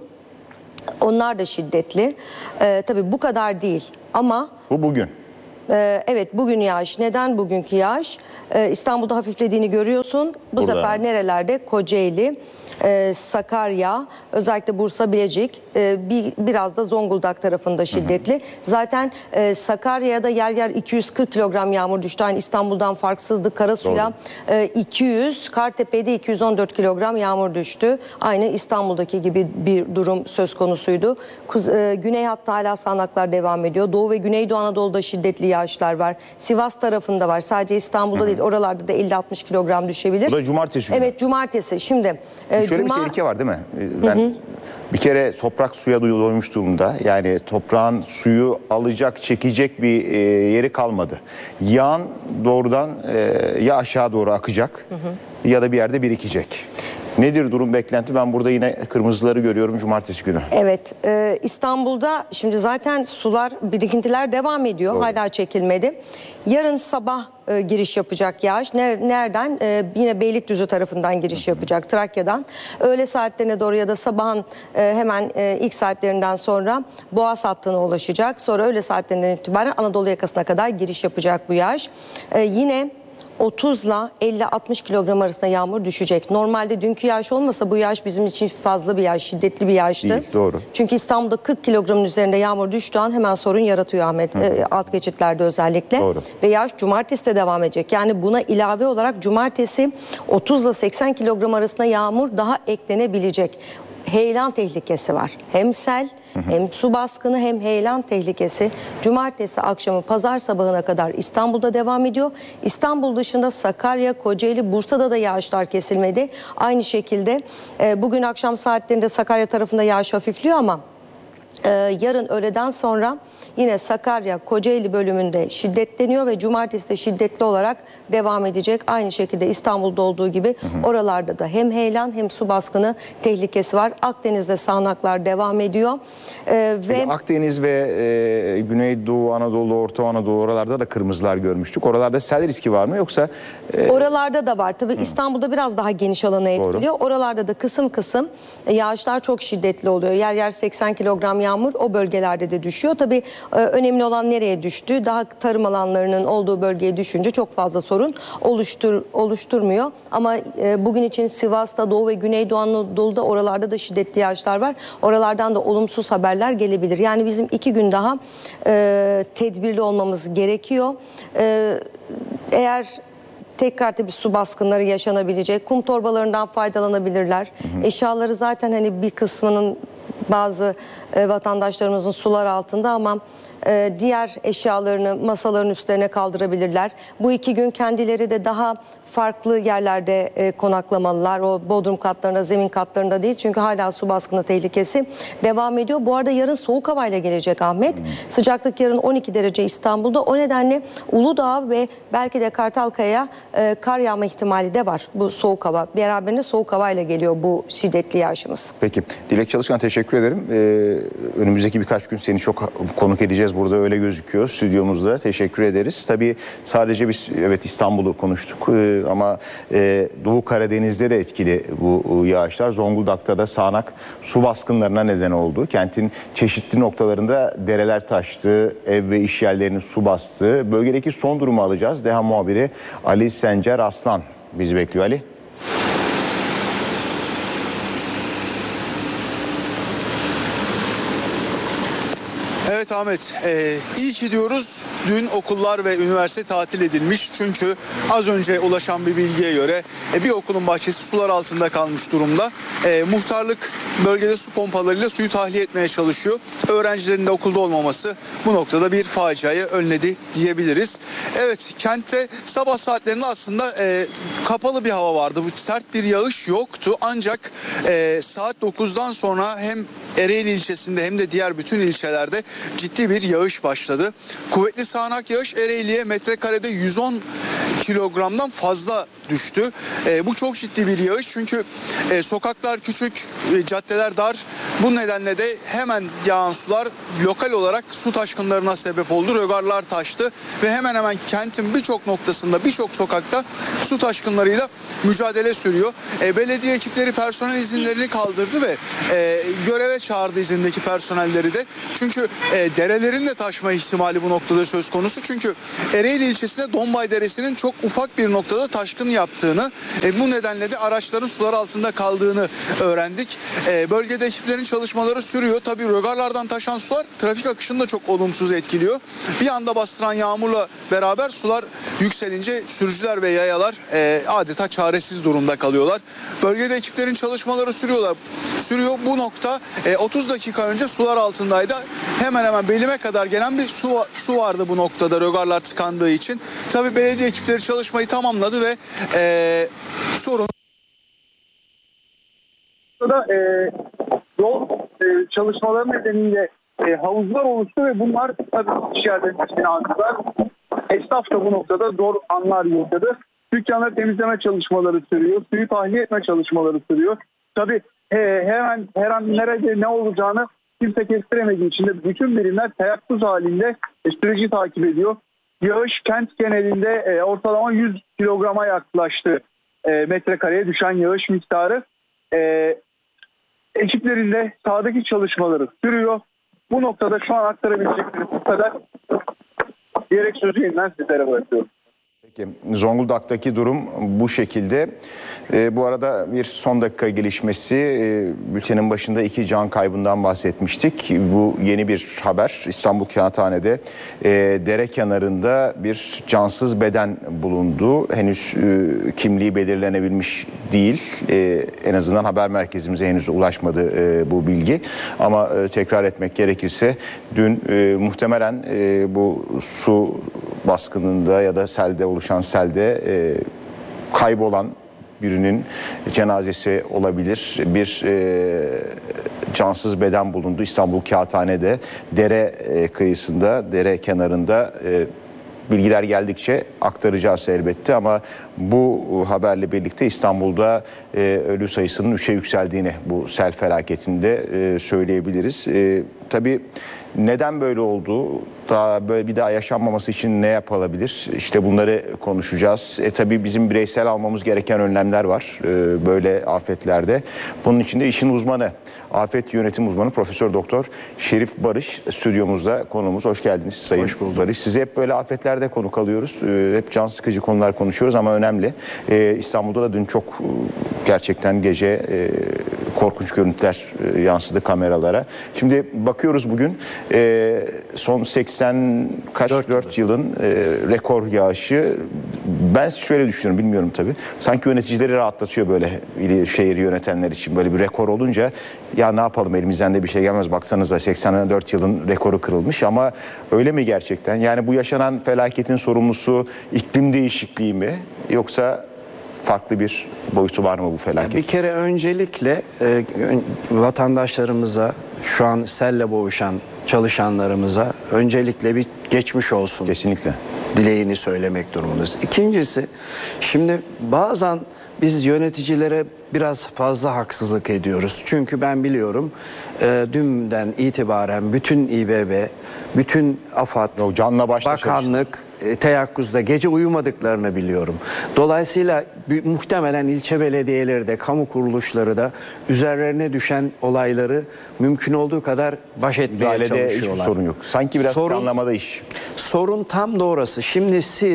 Onlar da şiddetli. Ee, tabii bu kadar değil ama... Bu bugün. Ee, evet bugün yağış. Neden bugünkü yağış? Ee, İstanbul'da hafiflediğini görüyorsun. Bu Burada. sefer nerelerde? Kocaeli, e, Sakarya, özellikle Bursa, Bilecik, e, bir, biraz da Zonguldak tarafında şiddetli. Hı hı. Zaten e, Sakarya'da yer yer iki yüz kırk kilogram yağmur düştü. Aynı İstanbul'dan farksızdı. Karasu'ya e, iki yüz, Kartepe'de iki yüz on dört kilogram yağmur düştü. Aynı İstanbul'daki gibi bir durum söz konusuydu. Kuz, e, güney hattı hala sağanaklar devam ediyor. Doğu ve Güneydoğu Anadolu'da şiddetli yağışlar var. Sivas tarafında var. Sadece İstanbul'da hı hı. değil. Oralarda da elli altmış kilogram düşebilir. Bu da cumartesi günü. Evet cumartesi. Şimdi e, şöyle cuma... bir tehlike var değil mi? Ben hı hı. bir kere toprak suya doymuş durumda. Yani toprağın suyu alacak, çekecek bir e, yeri kalmadı. Yağan doğrudan e, ya aşağı doğru akacak hı hı. ya da bir yerde birikecek. Nedir durum, beklenti? Ben burada yine kırmızıları görüyorum cumartesi günü. Evet, e, İstanbul'da şimdi zaten sular, birikintiler devam ediyor. Doğru. Hala çekilmedi. Yarın sabah e, giriş yapacak yağış. Nereden? E, yine Beylikdüzü tarafından giriş yapacak, Trakya'dan. Öğle saatlerine doğru ya da sabahın e, hemen e, ilk saatlerinden sonra Boğaz hattına ulaşacak. Sonra öğle saatlerinden itibaren Anadolu yakasına kadar giriş yapacak bu yağış. E, yine otuzla elli altmış kilogram arasında yağmur düşecek. Normalde dünkü yağış olmasa bu yağış bizim için fazla bir yağış, şiddetli bir yağıştı. Değil, doğru. Çünkü İstanbul'da kırk kilogramın üzerinde yağmur düştüğü an hemen sorun yaratıyor Ahmet. E, alt geçitlerde özellikle. Doğru. Ve yağış cumartesi de devam edecek. Yani buna ilave olarak cumartesi otuzla seksen kilogram arasında yağmur daha eklenebilecek. Heyelan tehlikesi var. Hem sel, hı hı. hem su baskını, hem heyelan tehlikesi. Cumartesi akşamı, pazar sabahına kadar İstanbul'da devam ediyor. İstanbul dışında Sakarya, Kocaeli, Bursa'da da yağışlar kesilmedi. Aynı şekilde e, bugün akşam saatlerinde Sakarya tarafında yağış hafifliyor ama e, yarın öğleden sonra yine Sakarya, Kocaeli bölümünde şiddetleniyor ve cumartesi de şiddetli olarak devam edecek. Aynı şekilde İstanbul'da olduğu gibi hı hı. oralarda da hem heyelan hem su baskını tehlikesi var. Akdeniz'de sağanaklar devam ediyor. Ee, ve Akdeniz ve e, Güneydoğu Anadolu, Orta Anadolu, oralarda da kırmızılar görmüştük. Oralarda sel riski var mı yoksa? E... Oralarda da var. Tabii hı. İstanbul'da biraz daha geniş alanı etkiliyor. Doğru. Oralarda da kısım kısım yağışlar çok şiddetli oluyor. Yer yer seksen kilogram yağmur o bölgelerde de düşüyor. Tabii önemli olan nereye düştü? Daha tarım alanlarının olduğu bölgeye düşünce çok fazla sorun oluştur, oluşturmuyor. Ama e, bugün için Sivas'ta, Doğu ve Güneydoğu Anadolu'da oralarda da şiddetli yağışlar var. Oralardan da olumsuz haberler gelebilir. Yani bizim iki gün daha e, tedbirli olmamız gerekiyor. E, eğer tekrar tabii su baskınları yaşanabilecek, kum torbalarından faydalanabilirler. Hı hı. Eşyaları zaten hani bir kısmının bazı e, vatandaşlarımızın sular altında ama e, diğer eşyalarını masaların üstlerine kaldırabilirler. Bu iki gün kendileri de daha farklı yerlerde e, konaklamalılar. O bodrum katlarında, zemin katlarında değil. Çünkü hala su baskını tehlikesi devam ediyor. Bu arada yarın soğuk havayla gelecek Ahmet. Hmm. Sıcaklık yarın on iki derece İstanbul'da. O nedenle Uludağ ve belki de Kartalkaya'ya e, kar yağma ihtimali de var. Bu soğuk hava. Beraberinde soğuk havayla geliyor bu şiddetli yağışımız. Peki. Dilek Çalışkan teşekkür ederim. Ee, önümüzdeki birkaç gün seni çok konuk edeceğiz. Burada öyle gözüküyor stüdyomuzda. Teşekkür ederiz. Tabii sadece biz evet İstanbul'u konuştuk. Ee, ama e, Doğu Karadeniz'de de etkili bu yağışlar. Zonguldak'ta da sağanak su baskınlarına neden oldu. Kentin çeşitli noktalarında dereler taştı, ev ve iş yerlerini su bastı. Bölgedeki son durumu alacağız. DEHA muhabiri Ali Sencer Aslan bizi bekliyor. Ali. Evet Ahmet, e, iyi ki diyoruz dün okullar ve üniversite tatil edilmiş. Çünkü az önce ulaşan bir bilgiye göre e, bir okulun bahçesi sular altında kalmış durumda. E, muhtarlık bölgede su pompalarıyla suyu tahliye etmeye çalışıyor. Öğrencilerin de okulda olmaması bu noktada bir faciayı önledi diyebiliriz. Evet, kentte sabah saatlerinde aslında e, kapalı bir hava vardı. Bu sert bir yağış yoktu ancak e, saat dokuzdan sonra hem Ereğli ilçesinde hem de diğer bütün ilçelerde ciddi bir yağış başladı. Kuvvetli sağanak yağış Ereğli'ye metrekarede yüz on kilogramdan fazla düştü. E, bu çok ciddi bir yağış çünkü e, sokaklar küçük, e, caddeler dar. Bu nedenle de hemen yağan sular lokal olarak su taşkınlarına sebep oldu. Rögarlar taştı ve hemen hemen kentin birçok noktasında, birçok sokakta su taşkınlarıyla mücadele sürüyor. E, belediye ekipleri personel izinlerini kaldırdı ve e, göreve çağırdı izindeki personelleri de. Çünkü e, derelerin de taşma ihtimali bu noktada söz konusu. Çünkü Ereğli ilçesinde Dombay Deresi'nin çok ufak bir noktada taşkın yaptığını, e, bu nedenle de araçların sular altında kaldığını öğrendik. E, bölgede ekiplerin çalışmaları sürüyor. Tabii rögarlardan taşan sular trafik akışını da çok olumsuz etkiliyor. Bir anda bastıran yağmurla beraber sular yükselince sürücüler ve yayalar e, adeta çaresiz durumda kalıyorlar. Bölgede ekiplerin çalışmaları sürüyorlar. Sürüyor. Bu nokta e, otuz dakika önce sular altındaydı. Hemen hemen belime kadar gelen bir su, su vardı bu noktada rögarlar tıkandığı için. Tabii belediye ekipleri çalışmayı tamamladı ve e, sorun da e, yol e, çalışmaları nedeniyle e, havuzlar oluştu ve bunlar tabii iş yerlerinin aldılar. Esnaf da bu noktada zor anlar yaşadı. Dükkanları temizleme çalışmaları sürüyor. Suyu tahliye etme çalışmaları sürüyor. Tabii e, hemen her an nerede ne olacağını kimse kestiremediği için de bütün birimler teyakkuz halinde e, süreci takip ediyor. Yağış kent genelinde e, ortalama yüz kilograma yaklaştı e, metrekareye düşen yağış miktarı. E, ekiplerin de sahadaki çalışmaları sürüyor. Bu noktada şu an aktarabileceklerim bu kadar. Diyerek sözü yeniden sizlere bırakıyorum. Peki, Zonguldak'taki durum bu şekilde. E, bu arada bir son dakika gelişmesi, e, bültenin başında iki can kaybından bahsetmiştik. Bu yeni bir haber. İstanbul Kağıthane'de e, dere kenarında bir cansız beden bulundu. Henüz e, kimliği belirlenebilmiş değil. E, en azından haber merkezimize henüz ulaşmadı e, bu bilgi. Ama e, tekrar etmek gerekirse dün e, muhtemelen e, bu su baskınında ya da selde oluşan selde e, kaybolan birinin cenazesi olabilir. Bir e, cansız beden bulundu İstanbul Kağıthane'de, dere e, kıyısında, dere kenarında. E, bilgiler geldikçe aktaracağız elbette ama bu haberle birlikte İstanbul'da e, ölü sayısının üçe yükseldiğini bu sel felaketinde e, söyleyebiliriz. E, tabii neden böyle oldu? Daha böyle bir daha yaşanmaması için ne yapılabilir? İşte bunları konuşacağız. E tabii bizim bireysel almamız gereken önlemler var e, böyle afetlerde. Bunun için de işin uzmanı, afet yönetim uzmanı Profesör Doktor Şerif Barış stüdyomuzda konuğumuz. Hoş geldiniz Sayın Barış. Size hep böyle afetlerde konuk alıyoruz. E, hep can sıkıcı konular konuşuyoruz ama önemli. E, İstanbul'da da dün çok e, gerçekten gece e, korkunç görüntüler e, yansıdı kameralara. Şimdi bakıyoruz bugün e, son seksen kaç dört yılın e, rekor yağışı. Ben şöyle düşünüyorum, bilmiyorum tabii. Sanki yöneticileri rahatlatıyor böyle şehir yönetenler için. Böyle bir rekor olunca ya ne yapalım, elimizden de bir şey gelmez. Baksanıza seksen dört yılın rekoru kırılmış ama öyle mi gerçekten? Yani bu yaşanan felaketin sorumlusu iklim değişikliği mi yoksa farklı bir boyutu var mı bu felaket? Bir kere öncelikle e, vatandaşlarımıza, şu an selle boğuşan çalışanlarımıza öncelikle bir geçmiş olsun. Kesinlikle. Dileğini söylemek durumundayız. İkincisi, şimdi bazen biz yöneticilere biraz fazla haksızlık ediyoruz. Çünkü ben biliyorum e, dünden itibaren bütün İBB, bütün AFAD, o canla başla bakanlık, e, teyakkuzda gece uyumadıklarını biliyorum. Dolayısıyla muhtemelen ilçe belediyeleri de, kamu kuruluşları da üzerlerine düşen olayları mümkün olduğu kadar baş etmeye Müdahalede çalışıyorlar. hiçbir sorun yok. Sanki biraz sorun, planlamada iş. Sorun tam da orası. Şimdi siz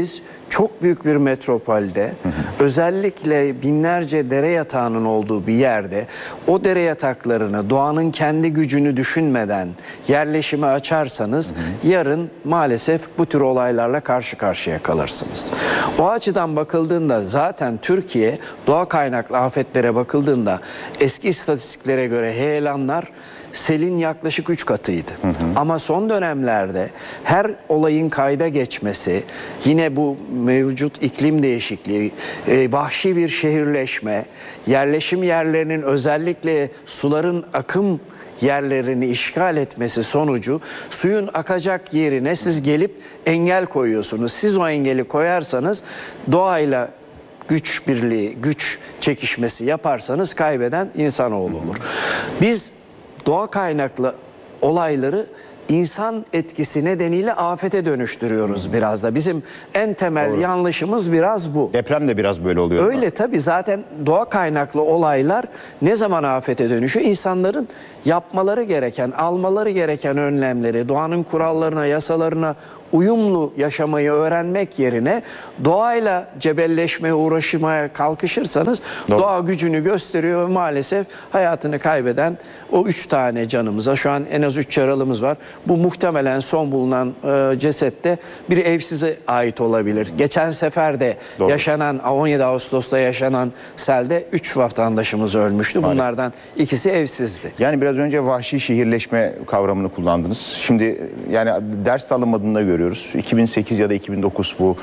çok büyük bir metropolde, özellikle binlerce dere yatağının olduğu bir yerde o dere yataklarını, doğanın kendi gücünü düşünmeden yerleşime açarsanız yarın maalesef bu tür olaylarla karşı karşıya kalırsınız. O açıdan bakıldığında zaten Türkiye doğa kaynaklı afetlere bakıldığında eski istatistiklere göre heyelanlar selin yaklaşık üç katıydı. Hı hı. Ama son dönemlerde her olayın kayda geçmesi, yine bu mevcut iklim değişikliği, e, vahşi bir şehirleşme, yerleşim yerlerinin özellikle suların akım yerlerini işgal etmesi sonucu suyun akacak yerine siz gelip engel koyuyorsunuz. Siz o engeli koyarsanız doğayla güç birliği, güç çekişmesi yaparsanız kaybeden insanoğlu olur. Biz doğa kaynaklı olayları insan etkisi nedeniyle afete dönüştürüyoruz biraz da. Bizim en temel Doğru. yanlışımız biraz bu. Deprem de biraz böyle oluyor. Öyle tabii, zaten doğa kaynaklı olaylar ne zaman afete dönüşüyor? İnsanların yapmaları gereken, almaları gereken önlemleri, doğanın kurallarına, yasalarına uyumlu yaşamayı öğrenmek yerine doğayla cebelleşmeye, uğraşmaya kalkışırsanız Doğru. doğa gücünü gösteriyor ve maalesef hayatını kaybeden o üç tane canımıza, şu an en az üç yaralımız var. Bu muhtemelen son bulunan e, cesette bir evsize ait olabilir. Geçen sefer de Doğru. yaşanan, on yedi Ağustos'ta yaşanan selde üç vatandaşımız ölmüştü. Maalesef. Bunlardan ikisi evsizdi. Yani biraz önce vahşi şehirleşme kavramını kullandınız. Şimdi yani ders alınmadığında görüyoruz. iki bin sekiz ya da iki bin dokuz bu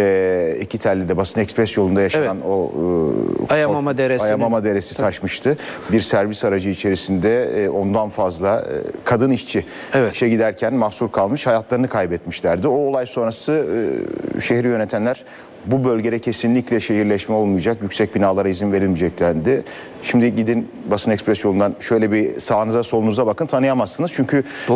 e, İkitelli'de Basın Ekspres yolunda yaşanan evet. o e, Ayamama Deresi. Ayamama Deresi taşmıştı. Bir servis aracı içerisinde e, ondan fazla e, kadın işçi evet. işe giderken mahsur kalmış, hayatlarını kaybetmişlerdi. O olay sonrası e, şehri yönetenler bu bölgede kesinlikle şehirleşme olmayacak, yüksek binalara izin verilmeyecek dendi. Şimdi gidin Basın Ekspres yolundan şöyle bir sağınıza solunuza bakın, tanıyamazsınız. Çünkü e,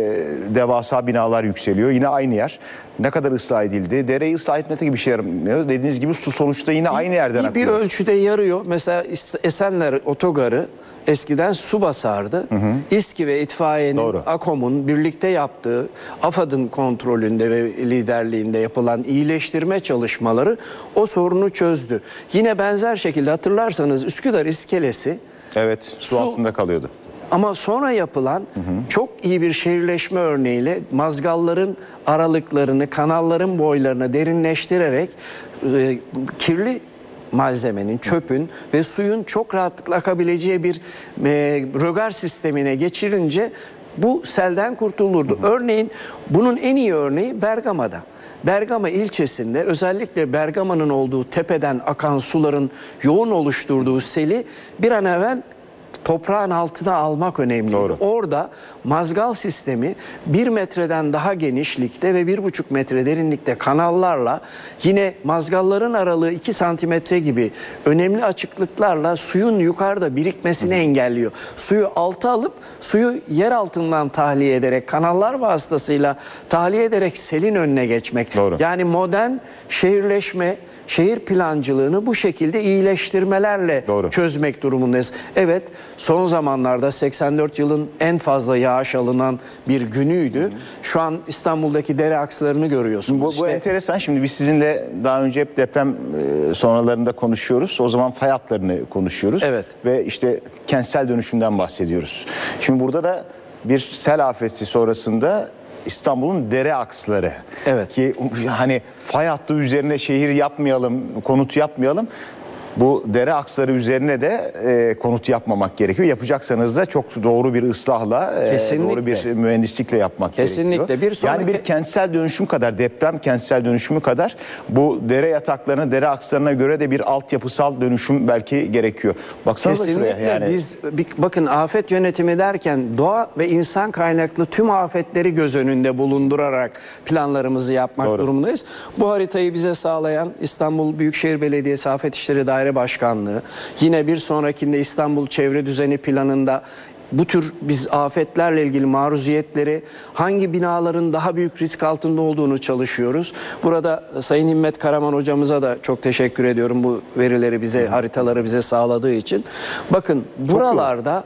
devasa binalar yükseliyor. Yine aynı yer. Ne kadar ıslah edildi? Dereyi ıslah etmekte gibi bir şey yaramıyor. Dediğiniz gibi su sonuçta yine aynı yerden bir, akıyor. Bir ölçüde yarıyor. Mesela Esenler Otogarı eskiden su basardı. Hı hı. İSKİ ve itfaiyenin, Doğru. AKOM'un birlikte yaptığı, AFAD'ın kontrolünde ve liderliğinde yapılan iyileştirme çalışmaları o sorunu çözdü. Yine benzer şekilde hatırlarsanız Üsküdar iskelesi evet su, su altında kalıyordu. Ama sonra yapılan hı hı. çok iyi bir şehirleşme örneğiyle mazgalların aralıklarını, kanalların boylarını derinleştirerek e, kirli malzemenin, çöpün ve suyun çok rahatlıkla akabileceği bir e, rögar sistemine geçirince bu selden kurtulurdu. Hı hı. Örneğin bunun en iyi örneği Bergama'da. Bergama ilçesinde özellikle Bergama'nın olduğu tepeden akan suların yoğun oluşturduğu seli bir an evvel toprağın altına almak önemli. Doğru. Orada mazgal sistemi bir metreden daha genişlikte ve bir buçuk metre derinlikte kanallarla, yine mazgalların aralığı iki santimetre gibi önemli açıklıklarla suyun yukarıda birikmesini Hı. engelliyor. Suyu alta alıp suyu yer altından tahliye ederek, kanallar vasıtasıyla tahliye ederek selin önüne geçmek. Doğru. Yani modern şehirleşme, şehir plancılığını bu şekilde iyileştirmelerle Doğru. çözmek durumundayız. Evet, son zamanlarda seksen dört yılın en fazla yağış alınan bir günüydü. Hı. Şu an İstanbul'daki dere akslarını görüyorsunuz. Bu, işte. bu enteresan. Şimdi biz sizinle daha önce hep deprem e, sonralarında konuşuyoruz. O zaman fay hatlarını konuşuyoruz. Evet. Ve işte kentsel dönüşümden bahsediyoruz. Şimdi burada da bir sel afeti sonrasında İstanbul'un dere aksları. Evet. Ki hani fay hattı üzerine şehir yapmayalım, konut yapmayalım. Bu dere aksları üzerine de e, konut yapmamak gerekiyor. Yapacaksanız da çok doğru bir ıslahla, e, doğru bir mühendislikle yapmak Kesinlikle. gerekiyor. Bir sonraki... Yani bir kentsel dönüşüm kadar, deprem kentsel dönüşümü kadar bu dere yataklarına, dere akslarına göre de bir altyapısal dönüşüm belki gerekiyor. Baksanıza Kesinlikle. şuraya. Yani... Biz bir, bakın afet yönetimi derken doğa ve insan kaynaklı tüm afetleri göz önünde bulundurarak planlarımızı yapmak doğru. durumundayız. Bu haritayı bize sağlayan İstanbul Büyükşehir Belediyesi Afet İşleri Daire Başkanlığı, yine bir sonrakinde İstanbul Çevre Düzeni Planı'nda bu tür biz afetlerle ilgili maruziyetleri, hangi binaların daha büyük risk altında olduğunu çalışıyoruz. Burada Sayın Himmet Karaman hocamıza da çok teşekkür ediyorum bu verileri bize, haritaları bize sağladığı için. Bakın buralarda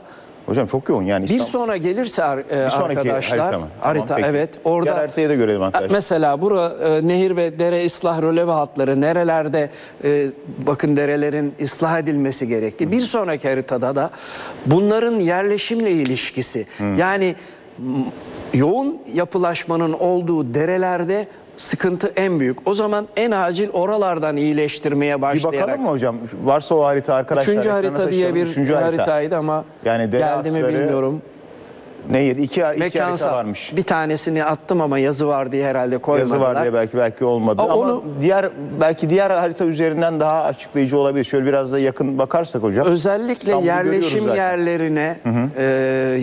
Hocam çok yoğun yani. Bir İstanbul... sonra gelirse e, bir sonraki arkadaşlar harita mı? harita Tamam, peki. evet orada Diğer haritayı da görelim arkadaşlar. Mesela bura e, nehir ve dere ıslah röleve hatları nerelerde e, bakın derelerin ıslah edilmesi gerekti. Bir sonraki haritada da bunların yerleşimle ilişkisi. Hmm. Yani m- yoğun yapılaşmanın olduğu derelerde sıkıntı en büyük. O zaman en acil oralardan iyileştirmeye başlayarak. Bir bakalım mı hocam? Varsa o harita arkadaşlar. Üçüncü harita diye bir Üçüncü haritaydı ama yani geldi mi bilmiyorum. Nehir iki, iki Mekansal. harita varmış. Bir tanesini attım ama yazı var diye herhalde koymadılar. Yazı var diye belki belki olmadı. Aa, ama onu, diğer belki diğer harita üzerinden daha açıklayıcı olabilir. Şöyle biraz da yakın bakarsak hocam. Özellikle İstanbul'u yerleşim yerlerine hı hı. E,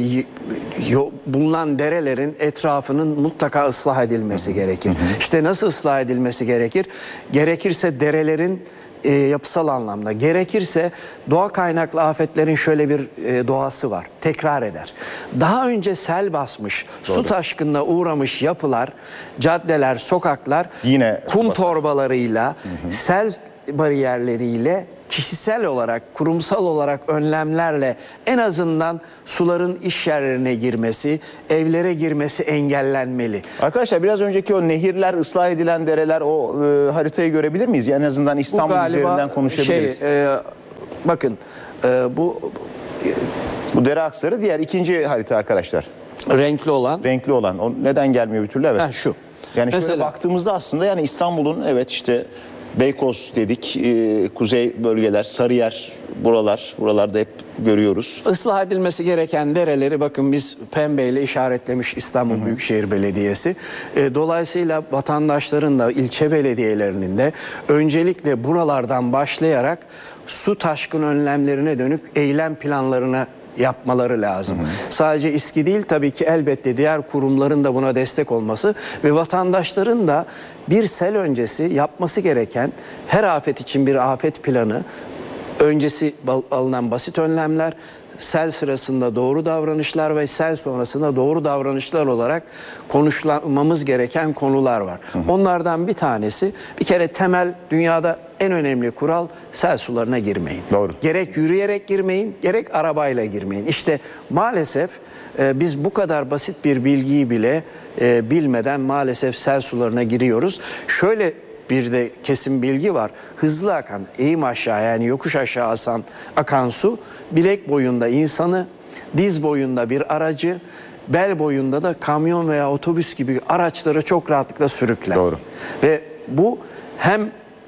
yo, bulunan derelerin etrafının mutlaka ıslah edilmesi hı hı. gerekir. Hı hı. İşte nasıl ıslah edilmesi gerekir? Gerekirse derelerin E, yapısal anlamda, gerekirse doğa kaynaklı afetlerin şöyle bir e, doğası var, tekrar eder. Daha önce sel basmış, doğru, su taşkınına uğramış yapılar, caddeler, sokaklar yine kum basar. torbalarıyla, hı hı. sel bariyerleriyle, kişisel olarak, kurumsal olarak önlemlerle en azından suların iş yerlerine girmesi, evlere girmesi engellenmeli. Arkadaşlar biraz önceki o nehirler, ıslah edilen dereler, o e, haritayı görebilir miyiz? Yani en azından İstanbul üzerinden konuşabiliriz. Şey, e, bakın e, bu e, bu dere aksları diğer ikinci harita arkadaşlar. Renkli olan. Renkli olan. O neden gelmiyor bir türlü? Evet. Ha, şu. Yani Mesela, şöyle baktığımızda aslında yani İstanbul'un evet işte Beykoz dedik, e, kuzey bölgeler, Sarıyer, buralar, buralarda hep görüyoruz. Islah edilmesi gereken dereleri bakın biz pembeyle işaretlemiş İstanbul hı hı. Büyükşehir Belediyesi. E, dolayısıyla vatandaşların da ilçe belediyelerinin de öncelikle buralardan başlayarak su taşkın önlemlerine dönük eylem planlarına yapmaları lazım. Hı hı. Sadece İSKİ değil tabii ki elbette diğer kurumların da buna destek olması ve vatandaşların da bir sel öncesi yapması gereken her afet için bir afet planı, öncesi alınan basit önlemler, sel sırasında doğru davranışlar ve sel sonrasında doğru davranışlar olarak konuşulmamız gereken konular var. Hı hı. Onlardan bir tanesi bir kere temel dünyada en önemli kural sel sularına girmeyin. Doğru. Gerek yürüyerek girmeyin, gerek arabayla girmeyin. İşte maalesef e, biz bu kadar basit bir bilgiyi bile e, bilmeden maalesef sel sularına giriyoruz. Şöyle bir de kesin bilgi var. Hızlı akan, eğim aşağı yani yokuş aşağı asan, akan su bilek boyunda insanı, diz boyunda bir aracı, bel boyunda da kamyon veya otobüs gibi araçları çok rahatlıkla sürükler. Doğru. Ve bu hem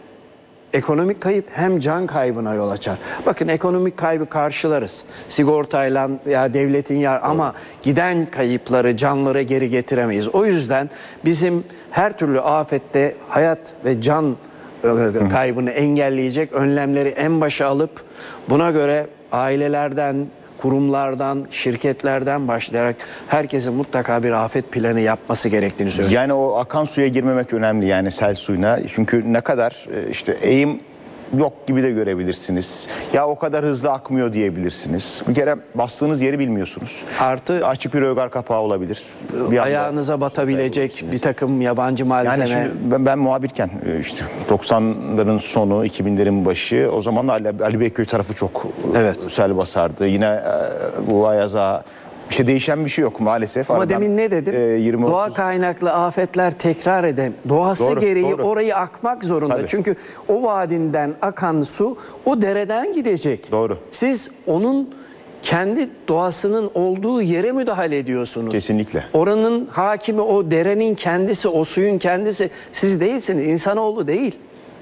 ekonomik kayıp hem can kaybına yol açar. Bakın ekonomik kaybı karşılarız. Sigortayla veya devletin yer ama giden kayıpları, canları geri getiremeyiz. O yüzden bizim her türlü afette hayat ve can kaybını engelleyecek önlemleri en başa alıp buna göre ailelerden, kurumlardan, şirketlerden başlayarak herkesin mutlaka bir afet planı yapması gerektiğini söylüyorum. Yani o akan suya girmemek önemli yani sel suyuna. Çünkü ne kadar işte eğim yok gibi de görebilirsiniz. Ya o kadar hızlı akmıyor diyebilirsiniz. Bir kere bastığınız yeri bilmiyorsunuz. Artı açık bir rögar kapağı olabilir. Bir ayağınıza batabilecek bir takım yabancı malzeme. Yani şimdi ben, ben muhabirken işte doksanların sonu, iki binlerin başı o zaman Ali, Ali Beyköy tarafı çok evet. sel basardı. Yine bu Ayaz'a bir şey değişen bir şey yok maalesef. Ama aradan, demin ne dedim? E, yirmi, Doğa otuz kaynaklı afetler tekrar eden. Doğası doğru, gereği doğru. Orayı akmak zorunda. Tabii. Çünkü o vadinden akan su o dereden gidecek. Doğru. Siz onun kendi doğasının olduğu yere müdahale ediyorsunuz. Kesinlikle. Oranın hakimi o derenin kendisi, o suyun kendisi. Siz değilsiniz. İnsanoğlu değil.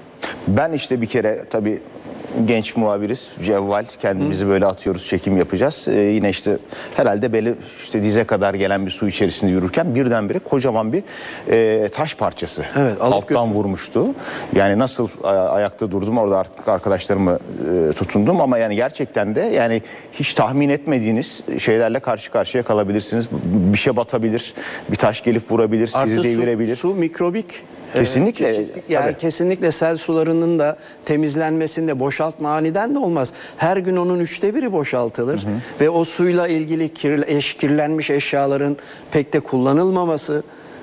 Ben işte bir kere tabii genç muhabiriz. Cevval kendimizi Hı. böyle atıyoruz, çekim yapacağız. Ee, yine işte herhalde belli işte dize kadar gelen bir su içerisinde yürürken birdenbire kocaman bir e, taş parçası evet, alttan götür. vurmuştu. Yani nasıl a, ayakta durdum orada artık arkadaşlarımı e, tutundum ama yani gerçekten de yani hiç tahmin etmediğiniz şeylerle karşı karşıya kalabilirsiniz. Bir şey batabilir, bir taş gelip vurabilir, sizi Artı devirebilir. Su, su mikrobik. Kesinlikle. Ee, yani tabii. kesinlikle sel sularının da temizlenmesinde boşaltma aniden de olmaz. Her gün onun üçte biri boşaltılır. Hı hı. Ve o suyla ilgili kirl eş, kirlenmiş eşyaların pek de kullanılmaması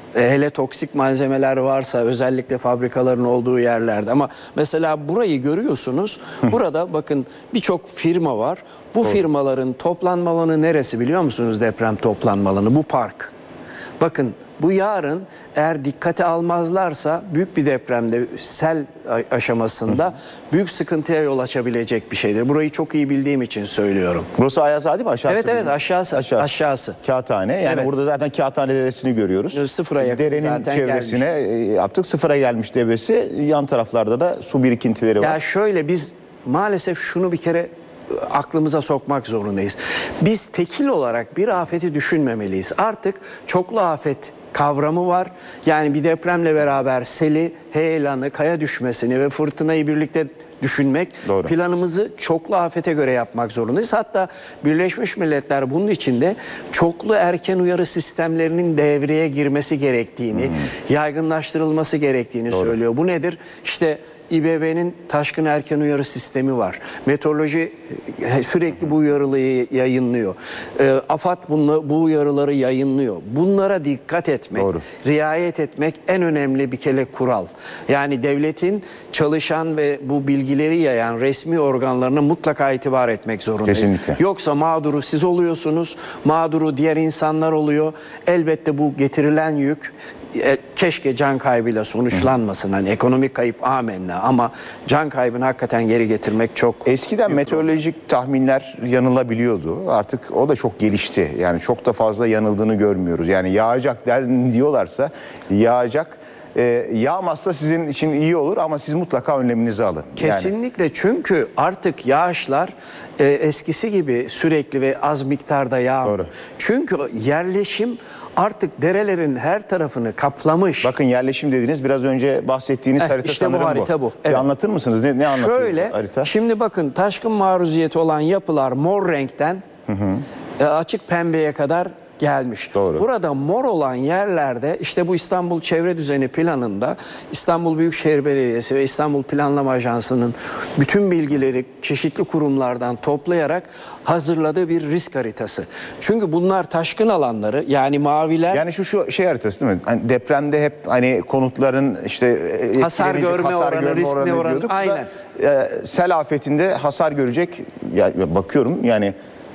E, hele toksik malzemeler varsa özellikle fabrikaların olduğu yerlerde. Ama mesela burayı görüyorsunuz. Burada bakın birçok firma var. Bu Doğru. firmaların toplanma alanı neresi biliyor musunuz, deprem toplanma alanı? Bu park. Bakın bu yarın eğer dikkate almazlarsa büyük bir depremde, sel aşamasında büyük sıkıntıya yol açabilecek bir şeydir. Burayı çok iyi bildiğim için söylüyorum. Burası Ayaza değil mi? Aşağısı Evet değil evet mi? aşağısı. Aşağısı. Aşağısı. Kağıthane. Yani Evet. burada zaten Kağıthane Deresi'ni görüyoruz. Sıfıra yakın Derenin zaten çevresine gelmiş. yaptık. Sıfıra gelmiş devresi. Yan taraflarda da su birikintileri var. Ya şöyle, biz maalesef şunu bir kere aklımıza sokmak zorundayız. Biz tekil olarak bir afeti düşünmemeliyiz. Artık çoklu afet kavramı var. Yani bir depremle beraber seli, heyelanı, kaya düşmesini ve fırtınayı birlikte düşünmek, Doğru. planımızı çoklu afete göre yapmak zorundayız. Hatta Birleşmiş Milletler bunun içinde çoklu erken uyarı sistemlerinin devreye girmesi gerektiğini, hmm. yaygınlaştırılması gerektiğini Doğru. söylüyor. Bu nedir? İşte İ B B'nin taşkın erken uyarı sistemi var. Meteoroloji sürekli bu uyarıları yayınlıyor. E, AFAD bunu, bu uyarıları yayınlıyor. Bunlara dikkat etmek, Doğru. riayet etmek en önemli bir kere kural. Yani devletin çalışan ve bu bilgileri yayan resmi organlarına mutlaka itibar etmek zorundayız. Kesinlikle. Yoksa mağduru siz oluyorsunuz, mağduru diğer insanlar oluyor. Elbette bu getirilen yük E, keşke can kaybıyla sonuçlanmasın. Hani ekonomik kayıp amenna, ama can kaybını hakikaten geri getirmek çok... Eskiden meteorolojik problem. tahminler yanılabiliyordu. Artık o da çok gelişti. Yani çok da fazla yanıldığını görmüyoruz. Yani yağacak der, diyorlarsa yağacak. E, yağmazsa sizin için iyi olur ama siz mutlaka önleminizi alın. Kesinlikle yani. Çünkü artık yağışlar e, eskisi gibi sürekli ve az miktarda yağmıyor. Çünkü yerleşim artık derelerin her tarafını kaplamış. Bakın yerleşim dediniz, biraz önce bahsettiğiniz eh, harita işte sanırım bu. harita bu. bu. Evet. Anlatır mısınız? Ne, ne anlatıyor Şöyle, bu harita? Şimdi bakın taşkın maruziyeti olan yapılar mor renkten hı hı. açık pembeye kadar gelmiş. Doğru. Burada mor olan yerlerde işte bu İstanbul Çevre Düzeni Planı'nda İstanbul Büyükşehir Belediyesi ve İstanbul Planlama Ajansı'nın bütün bilgileri çeşitli kurumlardan toplayarak hazırladığı bir risk haritası. Çünkü bunlar taşkın alanları, yani maviler... Yani şu şu şey haritası değil mi? Hani depremde hep hani konutların işte hasar görme hasar oranı, risk oranı, oranı aynen. Da, e, sel afetinde hasar görecek, ya, bakıyorum yani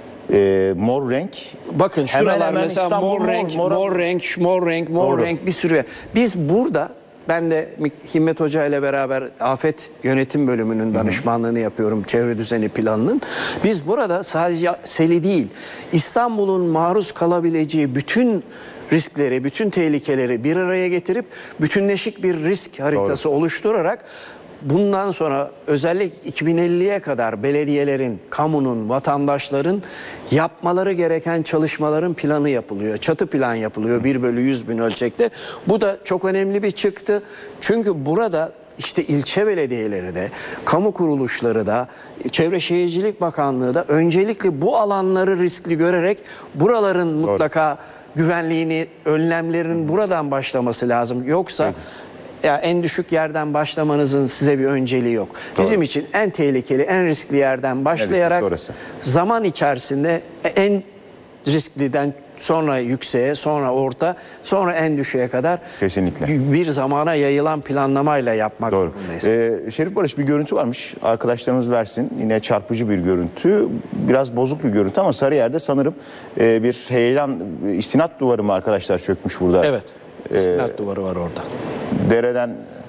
e, mor renk. Bakın şuralar hemen hemen mesela İstanbul mor, mor renk, mor, mor renk, mor renk, mor Doğru. renk bir sürü. Biz burada, ben de Himmet Hoca ile beraber Afet Yönetim Bölümünün danışmanlığını yapıyorum, çevre düzeni planının. Biz burada sadece seli değil, İstanbul'un maruz kalabileceği bütün riskleri, bütün tehlikeleri bir araya getirip bütünleşik bir risk haritası Doğru. oluşturarak bundan sonra özellikle iki bin elliye kadar belediyelerin, kamunun, vatandaşların yapmaları gereken çalışmaların planı yapılıyor. Çatı plan yapılıyor bir bölü yüz bin ölçekte. Bu da çok önemli bir çıktı. Çünkü burada işte ilçe belediyeleri de, kamu kuruluşları da, Çevre Şehircilik Bakanlığı da öncelikle bu alanları riskli görerek buraların mutlaka Doğru. güvenliğini, önlemlerin buradan başlaması lazım. Yoksa... Evet. Ya en düşük yerden başlamanızın size bir önceliği yok. Doğru. Bizim için en tehlikeli, en riskli yerden başlayarak zaman içerisinde en riskliden sonra yükseğe, sonra orta, sonra en düşüğe kadar Kesinlikle. bir zamana yayılan planlamayla yapmak Doğru. zorundayız. Ee, Şerif Barış, bir görüntü varmış. Arkadaşlarımız versin. Yine çarpıcı bir görüntü. Biraz bozuk bir görüntü ama Sarıyer'de sanırım e, bir heyelan, istinat duvarı mı arkadaşlar çökmüş burada? Evet. İstinat ee, duvarı var orada. Dereden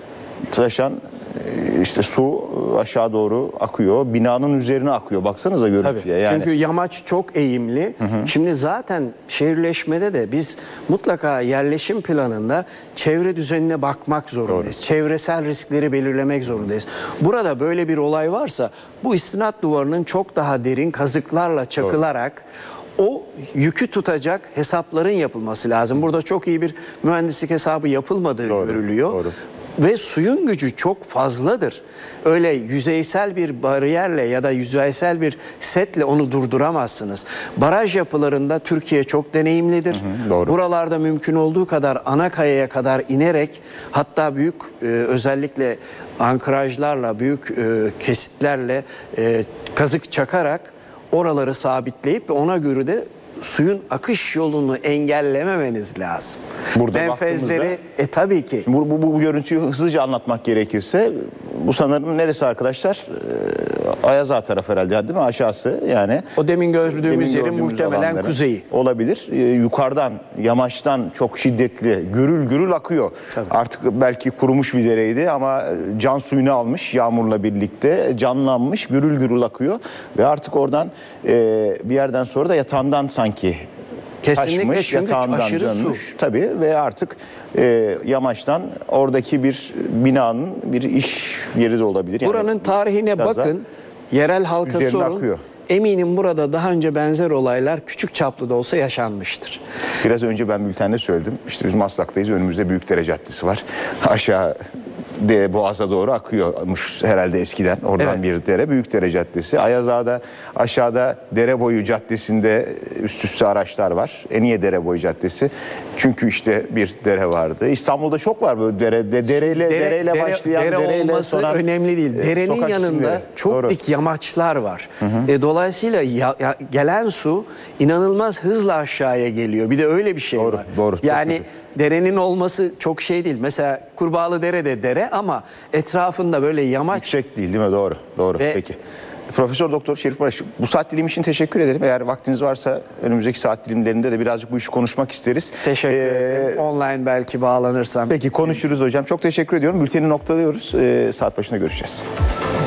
taşan işte su aşağı doğru akıyor. Binanın üzerine akıyor. Baksanıza görüntüye. Yani. Çünkü yamaç çok eğimli. Hı hı. Şimdi zaten şehirleşmede de biz mutlaka yerleşim planında çevre düzenine bakmak zorundayız. Doğru. Çevresel riskleri belirlemek zorundayız. Burada böyle bir olay varsa bu istinat duvarının çok daha derin kazıklarla çakılarak Doğru. o yükü tutacak hesapların yapılması lazım. Burada çok iyi bir mühendislik hesabı yapılmadığı Doğru. görülüyor. Doğru. Ve suyun gücü çok fazladır. Öyle yüzeysel bir bariyerle ya da yüzeysel bir setle onu durduramazsınız. Baraj yapılarında Türkiye çok deneyimlidir. Hı hı, doğru. Buralarda mümkün olduğu kadar ana kayaya kadar inerek, hatta büyük e, özellikle ankrajlarla, büyük e, kesitlerle e, kazık çakarak oraları sabitleyip ve ona göre de suyun akış yolunu engellememeniz lazım. Burada Menfezleri baktığımızda- e tabii ki. Bu, bu, bu görüntüyü hızlıca anlatmak gerekirse bu sanırım neresi arkadaşlar? Ee, Ayaza tarafı herhalde değil mi? Aşağısı yani. O demin gördüğümüz Demin yerin gördüğümüz muhtemelen alanların. kuzeyi. Olabilir. Ee, yukarıdan, yamaçtan çok şiddetli, gürül gürül akıyor. Artık belki kurumuş bir dereydi ama can suyunu almış yağmurla birlikte. Canlanmış, gürül gürül akıyor. Ve artık oradan e, bir yerden sonra da yatağından sanki Kesinlikle, taşmış, çünkü yatağından aşırı su. dönmüş. Tabii ve artık e, yamaçtan oradaki bir binanın bir iş yeri de olabilir. Yani Buranın tarihine biraz da bakın. Yerel halka üzerine sorun. akıyor. Eminim burada daha önce benzer olaylar küçük çaplı da olsa yaşanmıştır. Biraz önce ben bültende söyledim. İşte biz Maslak'tayız. Önümüzde Büyükdere Caddesi var. Aşağı de Boğaz'a doğru akıyormuş herhalde eskiden. Oradan Evet. bir dere. Büyükdere Caddesi. Ayazağa'da aşağıda Dereboyu Caddesi'nde üst üste araçlar var. E niye Dereboyu Caddesi? Çünkü işte bir dere vardı. İstanbul'da çok var böyle dere, de, dereyle, Dere- dereyle dere- başlayan, dere dereyle olması sonan, önemli değil. e, Derenin sokak yanında isimleri. çok Doğru. dik yamaçlar var. E, dolayısıyla ya- ya- gelen su inanılmaz hızla aşağıya geliyor. Bir de öyle bir şey Doğru, var. doğru, çok Yani kötü. derenin olması çok şey değil. Mesela Kurbağalı Dere de dere ama etrafında böyle yamaç. Yüksek değil değil mi? Doğru. Doğru. Ve- Peki. Profesör Doktor Şerif Barış, bu saat dilimi için teşekkür ederim. Eğer vaktiniz varsa önümüzdeki saat dilimlerinde de birazcık bu işi konuşmak isteriz. Teşekkür Ee, ederim. Online belki bağlanırsam. Peki konuşuruz hocam. Çok teşekkür ediyorum. Bülteni noktalıyoruz. Ee, saat başında görüşeceğiz.